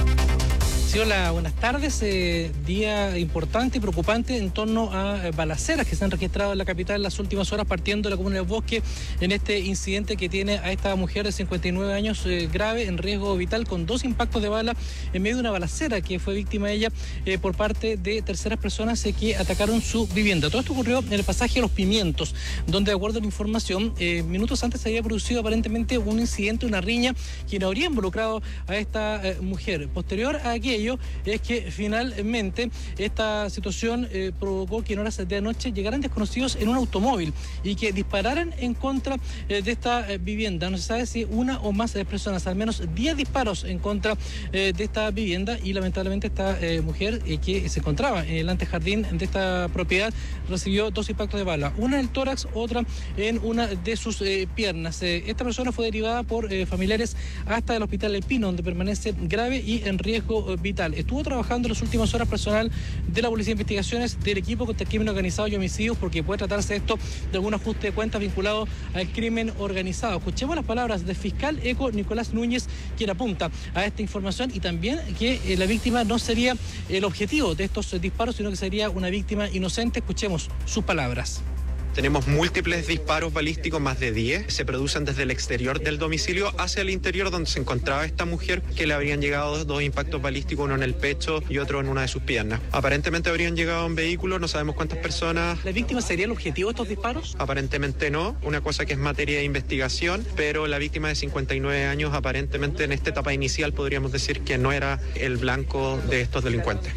Sí, hola, buenas tardes. Día importante y preocupante en torno a balaceras que se han registrado en la capital en las últimas horas, partiendo de la comuna del Bosque, en este incidente que tiene a esta mujer de 59 años grave, en riesgo vital, con 2 impactos de bala en medio de una balacera que fue víctima ella por parte de terceras personas que atacaron su vivienda. Todo esto ocurrió en el pasaje Los Pimientos, donde, de acuerdo a la información, minutos antes se había producido aparentemente un incidente, una riña, quien habría involucrado a esta mujer. Posterior a aquello, es que finalmente esta situación provocó que en horas de la noche llegaran desconocidos en un automóvil y que dispararan en contra de esta vivienda. No se sabe si una o más personas, al menos 10 disparos en contra de esta vivienda, y lamentablemente esta mujer que se encontraba en el antejardín de esta propiedad recibió 2 impactos de bala, una en el tórax, otra en una de sus piernas. Esta persona fue derivada por familiares hasta el hospital El Pino, donde permanece grave y en riesgo vital. Estuvo trabajando en las últimas horas personal de la Policía de Investigaciones del equipo contra el crimen organizado y homicidios, porque puede tratarse esto de algún ajuste de cuentas vinculado al crimen organizado. Escuchemos las palabras del fiscal ECO Nicolás Núñez, quien apunta a esta información, y también que la víctima no sería el objetivo de estos disparos, sino que sería una víctima inocente. Escuchemos sus palabras. Tenemos múltiples disparos balísticos, más de 10. Se producen desde el exterior del domicilio hacia el interior donde se encontraba esta mujer, que le habrían llegado 2 impactos balísticos, uno en el pecho y otro en una de sus piernas. Aparentemente habrían llegado en vehículo, no sabemos cuántas personas. ¿La víctima sería el objetivo de estos disparos? Aparentemente no, una cosa que es materia de investigación, pero la víctima de 59 años aparentemente en esta etapa inicial podríamos decir que no era el blanco de estos delincuentes.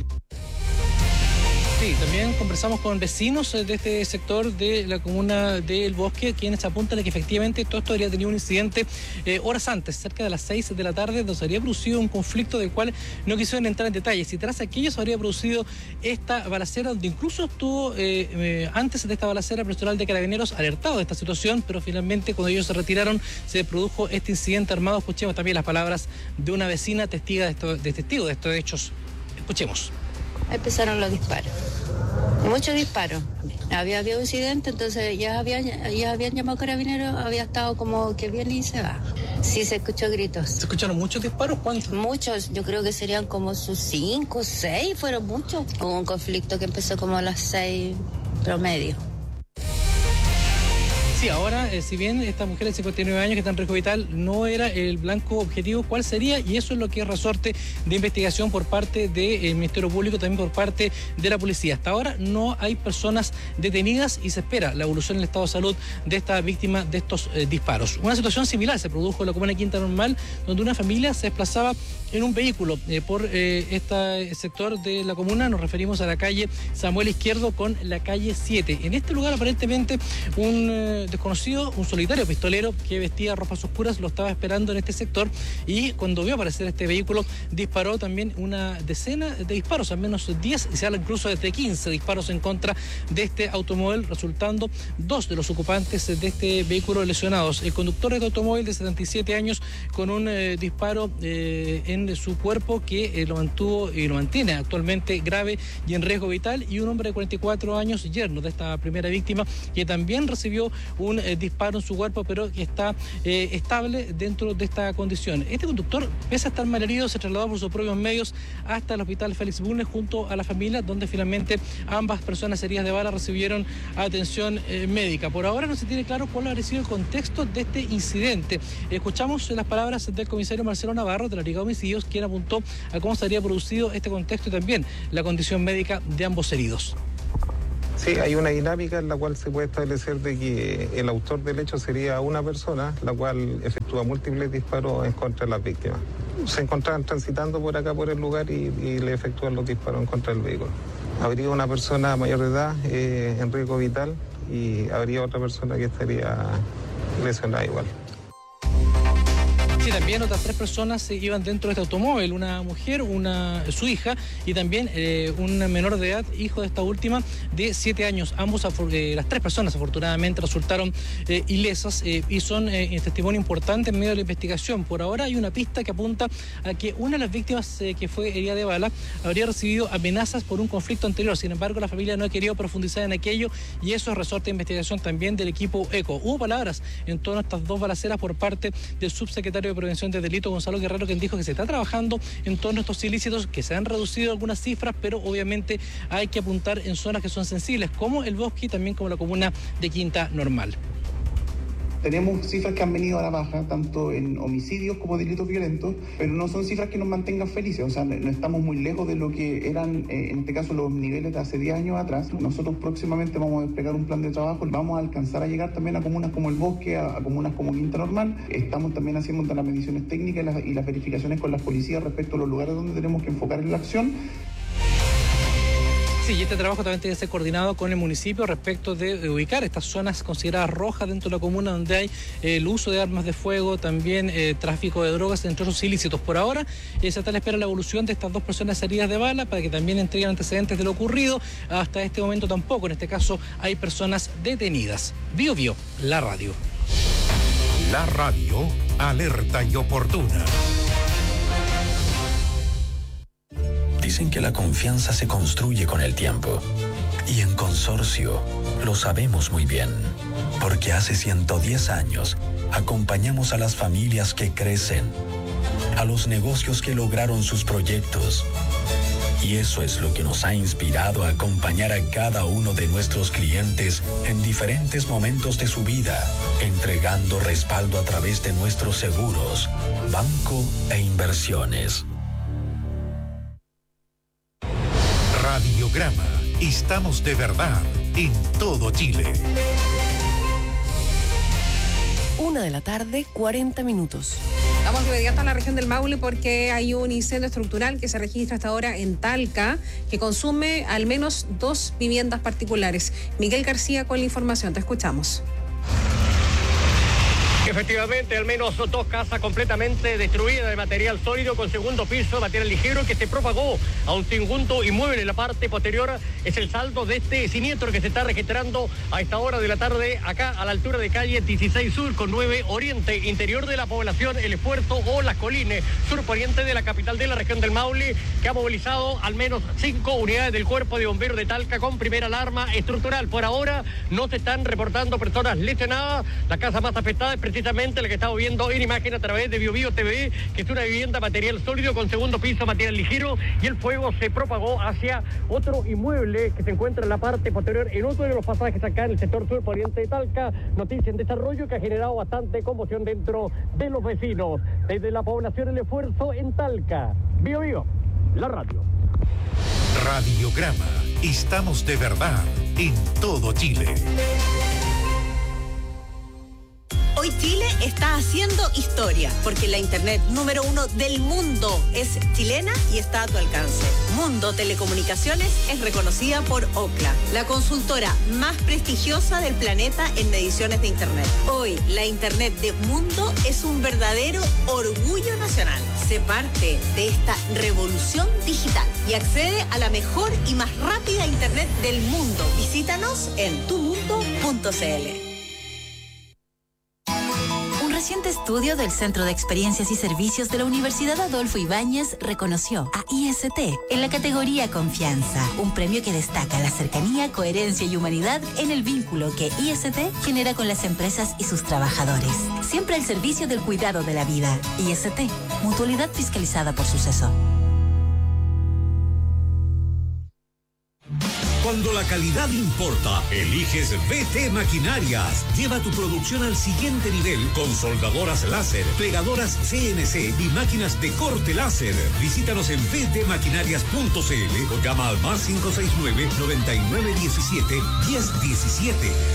Sí, también conversamos con vecinos de este sector de la comuna del Bosque, quienes apuntan a que efectivamente todo esto habría tenido un incidente horas antes, cerca de las 6 de la tarde, donde se habría producido un conflicto del cual no quisieron entrar en detalles. Y tras aquello se habría producido esta balacera, donde incluso estuvo antes de esta balacera personal de Carabineros alertado de esta situación, pero finalmente cuando ellos se retiraron se produjo este incidente armado. Escuchemos también las palabras de una vecina testigo de estos hechos. Escuchemos. Empezaron los disparos, muchos disparos. Había habido incidente, entonces ya habían llamado a Carabineros, había estado como que viene y se va. Sí, se escuchó gritos. ¿Se escucharon muchos disparos? ¿Cuántos? Muchos, yo creo que serían como sus 5, 6, fueron muchos. Hubo un conflicto que empezó como a las 6 promedio. Sí, ahora, si bien esta mujer de 59 años que está en riesgo vital no era el blanco objetivo, ¿cuál sería? Y eso es lo que es resorte de investigación por parte del Ministerio Público, también por parte de la policía. Hasta ahora no hay personas detenidas y se espera la evolución en el estado de salud de esta víctima de estos disparos. Una situación similar se produjo en la comuna de Quinta Normal, donde una familia se desplazaba en un vehículo por este sector de la comuna. Nos referimos a la calle Samuel Izquierdo con la calle 7. En este lugar aparentemente un desconocido, un solitario pistolero que vestía ropas oscuras, lo estaba esperando en este sector y cuando vio aparecer este vehículo disparó también una decena de disparos, al menos 10, y se habla incluso de 15 disparos en contra de este automóvil, resultando 2 de los ocupantes de este vehículo lesionados. El conductor de este automóvil de 77 años con un disparo en su cuerpo que lo mantuvo y lo mantiene actualmente grave y en riesgo vital, y un hombre de 44 años, yerno de esta primera víctima, que también recibió un disparo en su cuerpo, pero que está estable dentro de esta condición. Este conductor, pese a estar malherido, se trasladó por sus propios medios hasta el hospital Félix Bulnes junto a la familia, donde finalmente ambas personas heridas de bala recibieron atención médica. Por ahora no se tiene claro cuál ha sido el contexto de este incidente. Escuchamos las palabras del comisario Marcelo Navarro de la Brigada de Homicidios, quien apuntó a cómo se habría producido este contexto y también la condición médica de ambos heridos. Sí, hay una dinámica en la cual se puede establecer de que el autor del hecho sería una persona, la cual efectúa múltiples disparos en contra de las víctimas. Se encontraban transitando por acá, por el lugar, y le efectúan los disparos en contra del vehículo. Habría una persona mayor de edad en riesgo vital y habría otra persona que estaría lesionada igual. Sí, también otras 3 personas iban dentro de este automóvil, una mujer, su hija y también un menor de edad, hijo de esta última, de 7 años. Ambos, las 3 personas afortunadamente resultaron ilesas y son testimonio importante en medio de la investigación. Por ahora hay una pista que apunta a que una de las víctimas que fue herida de bala habría recibido amenazas por un conflicto anterior. Sin embargo, la familia no ha querido profundizar en aquello y eso es resorte de investigación también del equipo ECO. Hubo palabras en torno a estas 2 balaceras por parte del subsecretario de Prevención de Delito, Gonzalo Guerrero, quien dijo que se está trabajando en torno a estos ilícitos, que se han reducido algunas cifras, pero obviamente hay que apuntar en zonas que son sensibles, como el Bosque y también como la comuna de Quinta Normal. Tenemos cifras que han venido a la baja, tanto en homicidios como delitos violentos, pero no son cifras que nos mantengan felices, o sea, no estamos muy lejos de lo que eran, en este caso, los niveles de hace 10 años atrás. Nosotros próximamente vamos a desplegar un plan de trabajo, vamos a alcanzar a llegar también a comunas como el Bosque, a comunas como Quinta Normal. Estamos también haciendo las mediciones técnicas y las verificaciones con las policías respecto a los lugares donde tenemos que enfocar en la acción. Sí, y este trabajo también tiene que ser coordinado con el municipio respecto de ubicar estas zonas consideradas rojas dentro de la comuna donde hay el uso de armas de fuego, también tráfico de drogas, entre otros ilícitos. Por ahora se está a la espera la evolución de estas 2 personas heridas de bala para que también entreguen antecedentes de lo ocurrido. Hasta este momento tampoco, en este caso, hay personas detenidas. Bio Bio, la radio. La radio, alerta y oportuna. Dicen que la confianza se construye con el tiempo. Y en Consorcio lo sabemos muy bien. Porque hace 110 años acompañamos a las familias que crecen, a los negocios que lograron sus proyectos. Y eso es lo que nos ha inspirado a acompañar a cada uno de nuestros clientes en diferentes momentos de su vida, entregando respaldo a través de nuestros seguros, banco e inversiones. Radiograma. Estamos de verdad en todo Chile. 1:40 p.m. Vamos de inmediato a la región del Maule porque hay un incendio estructural que se registra hasta ahora en Talca que consume al menos 2 viviendas particulares. Miguel García con la información, te escuchamos. Efectivamente, al menos 2 casas completamente destruidas de material sólido con segundo piso, material ligero que se propagó a un segundo inmueble en la parte posterior. Es el saldo de este siniestro que se está registrando a esta hora de la tarde acá a la altura de calle 16 Sur con 9 Oriente, interior de la población El Esfuerzo o Las Colines, sur poniente de la capital de la región del Maule, que ha movilizado al menos 5 unidades del Cuerpo de Bomberos de Talca con primera alarma estructural. Por ahora no se están reportando personas lesionadas. La casa más afectada es precisamente la que estamos viendo en imagen a través de Bio Bio TV, que es una vivienda material sólido con segundo piso, material ligero, y el fuego se propagó hacia otro inmueble que se encuentra en la parte posterior, en otro de los pasajes acá en el sector sur poniente de Talca. Noticia en desarrollo que ha generado bastante conmoción dentro de los vecinos. Desde la población El Esfuerzo en Talca, Bio Bio, la radio. Radiograma. Estamos de verdad en todo Chile. Hoy Chile está haciendo historia, porque la internet número 1 del mundo es chilena y está a tu alcance. Mundo Telecomunicaciones es reconocida por Ookla, la consultora más prestigiosa del planeta en mediciones de internet. Hoy, la internet de Mundo es un verdadero orgullo nacional. Sé parte de esta revolución digital y accede a la mejor y más rápida internet del mundo. Visítanos en tumundo.cl. Un reciente estudio del Centro de Experiencias y Servicios de la Universidad Adolfo Ibáñez reconoció a IST en la categoría Confianza, un premio que destaca la cercanía, coherencia y humanidad en el vínculo que IST genera con las empresas y sus trabajadores. Siempre al servicio del cuidado de la vida. IST, mutualidad fiscalizada por Suceso. Cuando la calidad importa, eliges BT Maquinarias. Lleva tu producción al siguiente nivel con soldadoras láser, plegadoras CNC y máquinas de corte láser. Visítanos en btmaquinarias.cl o llama al más 569-9917-1017.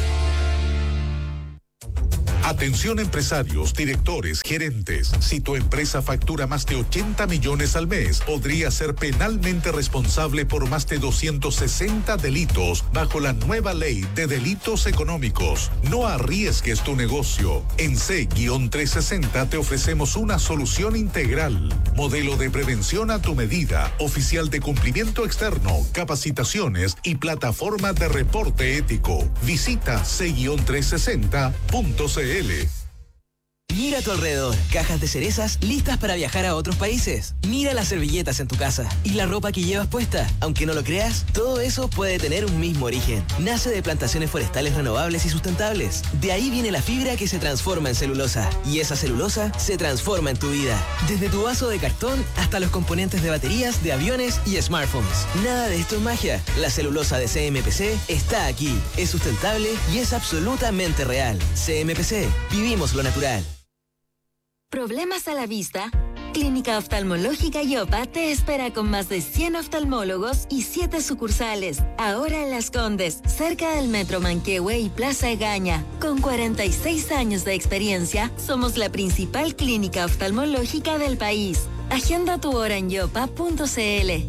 Atención empresarios, directores, gerentes. Si tu empresa factura más de 80 millones al mes, podría ser penalmente responsable por más de 260 delitos bajo la nueva ley de delitos económicos. No arriesgues tu negocio. En C-360 te ofrecemos una solución integral. Modelo de prevención a tu medida, oficial de cumplimiento externo, capacitaciones y plataforma de reporte ético. Visita C-360.cl. Mira a tu alrededor, cajas de cerezas listas para viajar a otros países. Mira las servilletas en tu casa y la ropa que llevas puesta. Aunque no lo creas, todo eso puede tener un mismo origen. Nace de plantaciones forestales renovables y sustentables. De ahí viene la fibra que se transforma en celulosa. Y esa celulosa se transforma en tu vida. Desde tu vaso de cartón hasta los componentes de baterías, de aviones y smartphones. Nada de esto es magia. La celulosa de CMPC está aquí. Es sustentable y es absolutamente real. CMPC. Vivimos lo natural. ¿Problemas a la vista? Clínica Oftalmológica Yopa te espera con más de 100 oftalmólogos y 7 sucursales. Ahora en Las Condes, cerca del Metro Manquehue y Plaza Egaña. Con 46 años de experiencia, somos la principal clínica oftalmológica del país. Agenda tu hora en yopa.cl.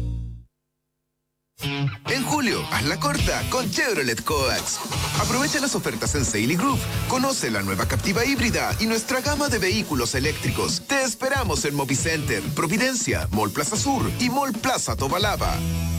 En julio, hazla corta con Chevrolet Coax. Aprovecha las ofertas en Sealy Group. Conoce la nueva Captiva híbrida y nuestra gama de vehículos eléctricos. Te esperamos en Movicenter, Providencia, Mall Plaza Sur y Mall Plaza Tobalaba.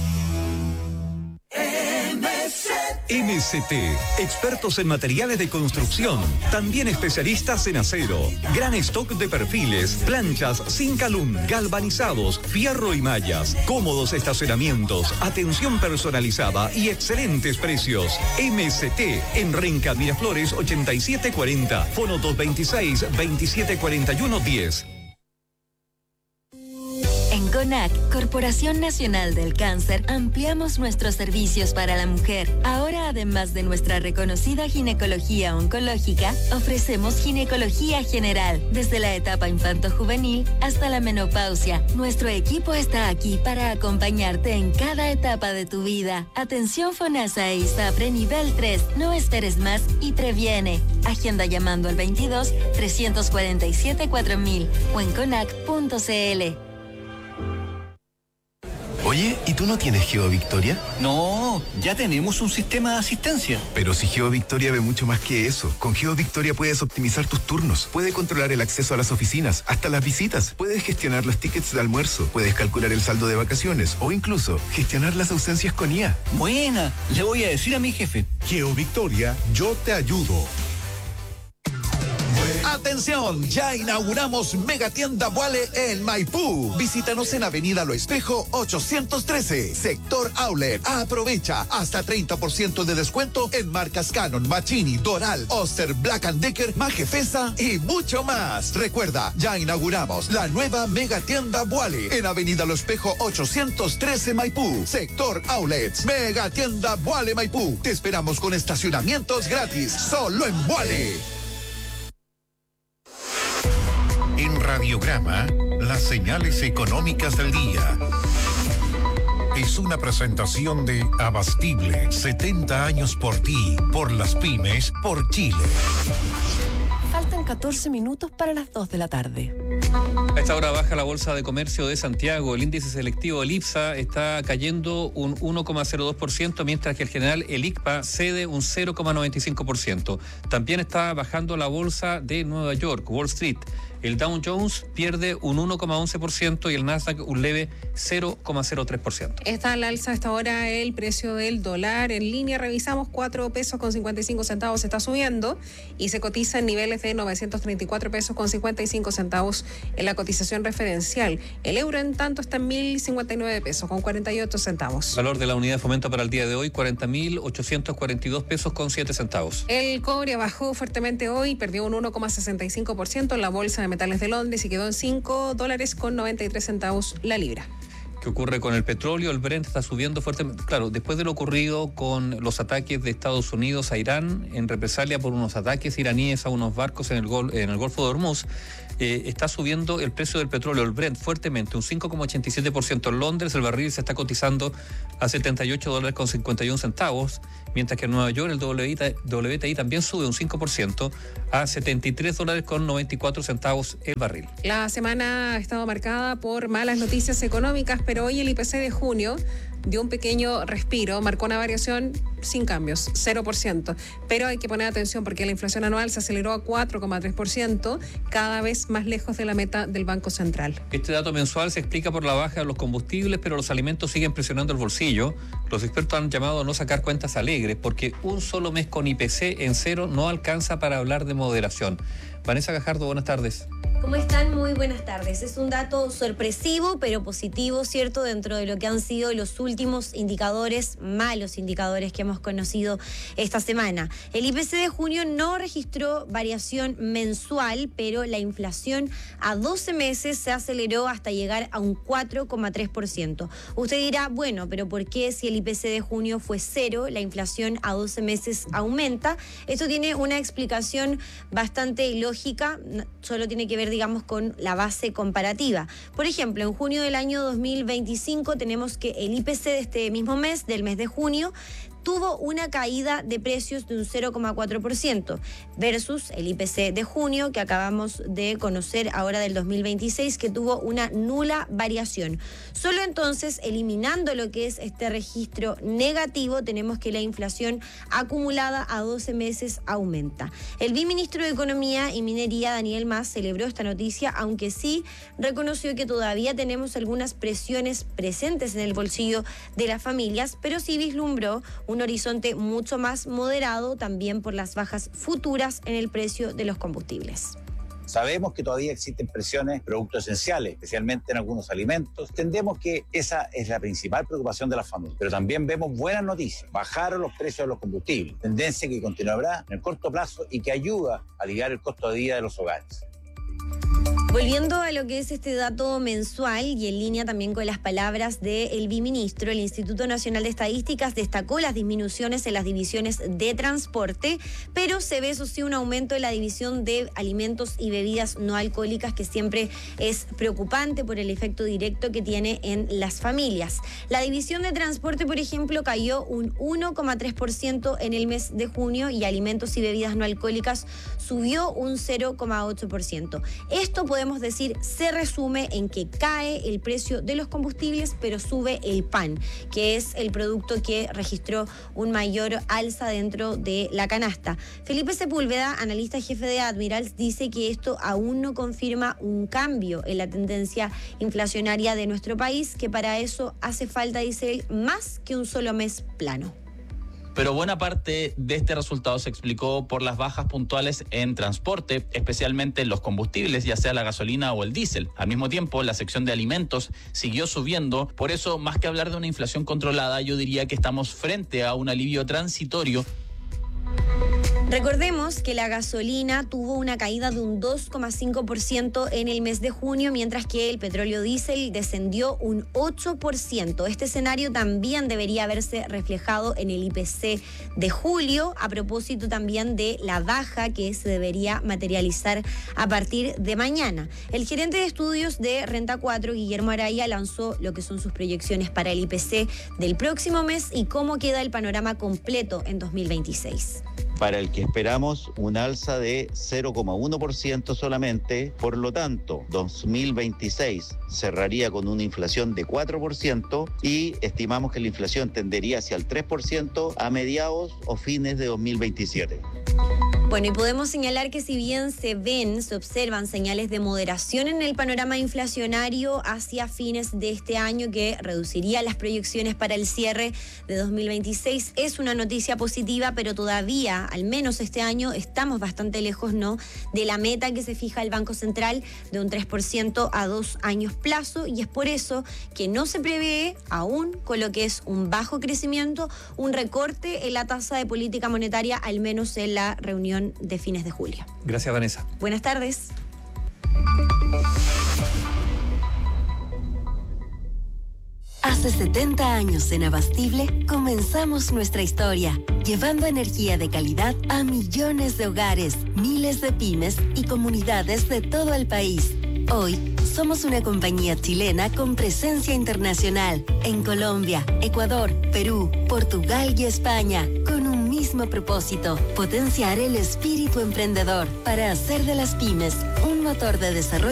MST, expertos en materiales de construcción, también especialistas en acero, gran stock de perfiles, planchas sin calún, galvanizados, fierro y mallas, cómodos estacionamientos, atención personalizada y excelentes precios. MST en Renca Miraflores 8740, fono 226-2741-10. En CONAC, Corporación Nacional del Cáncer, ampliamos nuestros servicios para la mujer. Ahora, además de nuestra reconocida ginecología oncológica, ofrecemos ginecología general, desde la etapa infanto-juvenil hasta la menopausia. Nuestro equipo está aquí para acompañarte en cada etapa de tu vida. Atención FONASA e ISAPRE nivel 3. No esperes más y previene. Agenda llamando al 22-347-4000 o en conac.cl. Oye, ¿y tú no tienes GeoVictoria? No, ya tenemos un sistema de asistencia. Pero si GeoVictoria ve mucho más que eso. Con GeoVictoria puedes optimizar tus turnos, puedes controlar el acceso a las oficinas, hasta las visitas, puedes gestionar los tickets de almuerzo, puedes calcular el saldo de vacaciones o incluso gestionar las ausencias con IA. Buena, le voy a decir a mi jefe. GeoVictoria, yo te ayudo. Atención, ya inauguramos Megatienda Boale en Maipú. Visítanos en Avenida Lo Espejo 813, Sector Outlet. Aprovecha hasta 30% de descuento en marcas Canon, Machini, Doral, Oster, Black & Decker, Majefesa y mucho más. Recuerda, ya inauguramos la nueva Megatienda Boale en Avenida Lo Espejo 813 Maipú, Sector Outlets. Megatienda Boale Maipú. Te esperamos con estacionamientos gratis, solo en Boale. En Radiograma, las señales económicas del día. Es una presentación de Abastible, 70 años por ti, por las pymes, por Chile. Faltan 14 minutos para las 2 de la tarde. A esta hora baja la Bolsa de Comercio de Santiago. El índice selectivo del IPSA está cayendo un 1,02%, mientras que el general, el ICPA, cede un 0,95%. También está bajando la Bolsa de Nueva York, Wall Street. El Dow Jones pierde un 1,11% y el Nasdaq un leve 0,03%. Está al alza hasta ahora el precio del dólar. En línea revisamos 4 pesos con 55 centavos está subiendo y se cotiza en niveles de 934 pesos con 55 centavos en la cotización referencial. El euro en tanto está en 1.059 pesos con 48 centavos. Valor de la unidad de fomento para el día de hoy 40.842 pesos con 7 centavos. El cobre bajó fuertemente hoy, perdió un 1,65% en la bolsa de metales de Londres y quedó en $5 con 93 centavos la libra. ¿Qué ocurre con el petróleo? El Brent está subiendo fuertemente. Claro, después de lo ocurrido con los ataques de Estados Unidos a Irán en represalia por unos ataques iraníes a unos barcos en el Golfo de Hormuz, está subiendo el precio del petróleo, el Brent, fuertemente, un 5,87%. En Londres el barril se está cotizando a $78 con 51 centavos, mientras que en Nueva York el WTI también sube un 5% a $73 con 94 centavos el barril. La semana ha estado marcada por malas noticias económicas, pero hoy el IPC de junio dio un pequeño respiro, marcó una variación sin cambios, 0%. Pero hay que poner atención porque la inflación anual se aceleró a 4,3%, cada vez más lejos de la meta del Banco Central. Este dato mensual se explica por la baja de los combustibles, pero los alimentos siguen presionando el bolsillo. Los expertos han llamado a no sacar cuentas alegres porque un solo mes con IPC en cero no alcanza para hablar de moderación. Vanessa Gajardo, buenas tardes. ¿Cómo están? Muy buenas tardes. Es un dato sorpresivo, pero positivo, ¿cierto? Dentro de lo que han sido los últimos indicadores, malos indicadores que hemos conocido esta semana. El IPC de junio no registró variación mensual, pero la inflación a 12 meses se aceleró hasta llegar a un 4,3%. Usted dirá, bueno, pero ¿por qué si el IPC de junio fue cero, la inflación a 12 meses aumenta? Esto tiene una explicación bastante lógica, solo tiene que ver, digamos, con la base comparativa. Por ejemplo, en junio del año 2025 tenemos que el IPC de este mismo mes, del mes de junio, tuvo una caída de precios de un 0,4% versus el IPC de junio que acabamos de conocer ahora del 2026 que tuvo una nula variación. Solo entonces, eliminando lo que es este registro negativo, tenemos que la inflación acumulada a 12 meses aumenta. El viceministro de Economía y Minería, Daniel Mas, celebró esta noticia, aunque sí reconoció que todavía tenemos algunas presiones presentes en el bolsillo de las familias, pero sí vislumbró un horizonte mucho más moderado también por las bajas futuras en el precio de los combustibles. Sabemos que todavía existen presiones en productos esenciales, especialmente en algunos alimentos. Entendemos que esa es la principal preocupación de las familias. Pero también vemos buenas noticias. Bajaron los precios de los combustibles, tendencia que continuará en el corto plazo y que ayuda a aliviar el costo de vida de los hogares. Volviendo a lo que es este dato mensual y en línea también con las palabras del viceministro, el Instituto Nacional de Estadísticas destacó las disminuciones en las divisiones de transporte, pero se ve, eso sí, un aumento en la división de alimentos y bebidas no alcohólicas que siempre es preocupante por el efecto directo que tiene en las familias. La división de transporte, por ejemplo, cayó un 1,3% en el mes de junio y alimentos y bebidas no alcohólicas subió un 0,8%. Esto podemos decir se resume en que cae el precio de los combustibles, pero sube el pan, que es el producto que registró un mayor alza dentro de la canasta. Felipe Sepúlveda, analista jefe de Admirals, dice que esto aún no confirma un cambio en la tendencia inflacionaria de nuestro país, que para eso hace falta, dice él, más que un solo mes plano. Pero buena parte de este resultado se explicó por las bajas puntuales en transporte, especialmente en los combustibles, ya sea la gasolina o el diésel. Al mismo tiempo, la sección de alimentos siguió subiendo. Por eso, más que hablar de una inflación controlada, yo diría que estamos frente a un alivio transitorio. Recordemos que la gasolina tuvo una caída de un 2,5% en el mes de junio, mientras que el petróleo diésel descendió un 8%. Este escenario también debería verse reflejado en el IPC de julio, a propósito también de la baja que se debería materializar a partir de mañana. El gerente de estudios de Renta 4, Guillermo Araya, lanzó lo que son sus proyecciones para el IPC del próximo mes y cómo queda el panorama completo en 2026. para el que esperamos un alza de 0,1% solamente. Por lo tanto, 2026 cerraría con una inflación de 4% y estimamos que la inflación tendería hacia el 3% a mediados o fines de 2027. Bueno, y podemos señalar que si bien se observan señales de moderación en el panorama inflacionario hacia fines de este año, que reduciría las proyecciones para el cierre de 2026, es una noticia positiva, pero todavía, al menos este año, estamos bastante lejos, ¿no?, de la meta que se fija el Banco Central de un 3% a 2 años plazo, y es por eso que no se prevé, aún con lo que es un bajo crecimiento, un recorte en la tasa de política monetaria, al menos en la reunión de fines de julio. Gracias, Vanessa. Buenas tardes. Hace 70 años en Abastible comenzamos nuestra historia, llevando energía de calidad a millones de hogares, miles de pymes y comunidades de todo el país. Hoy somos una compañía chilena con presencia internacional en Colombia, Ecuador, Perú, Portugal y España, con un mismo propósito: potenciar el espíritu emprendedor para hacer de las pymes un motor de desarrollo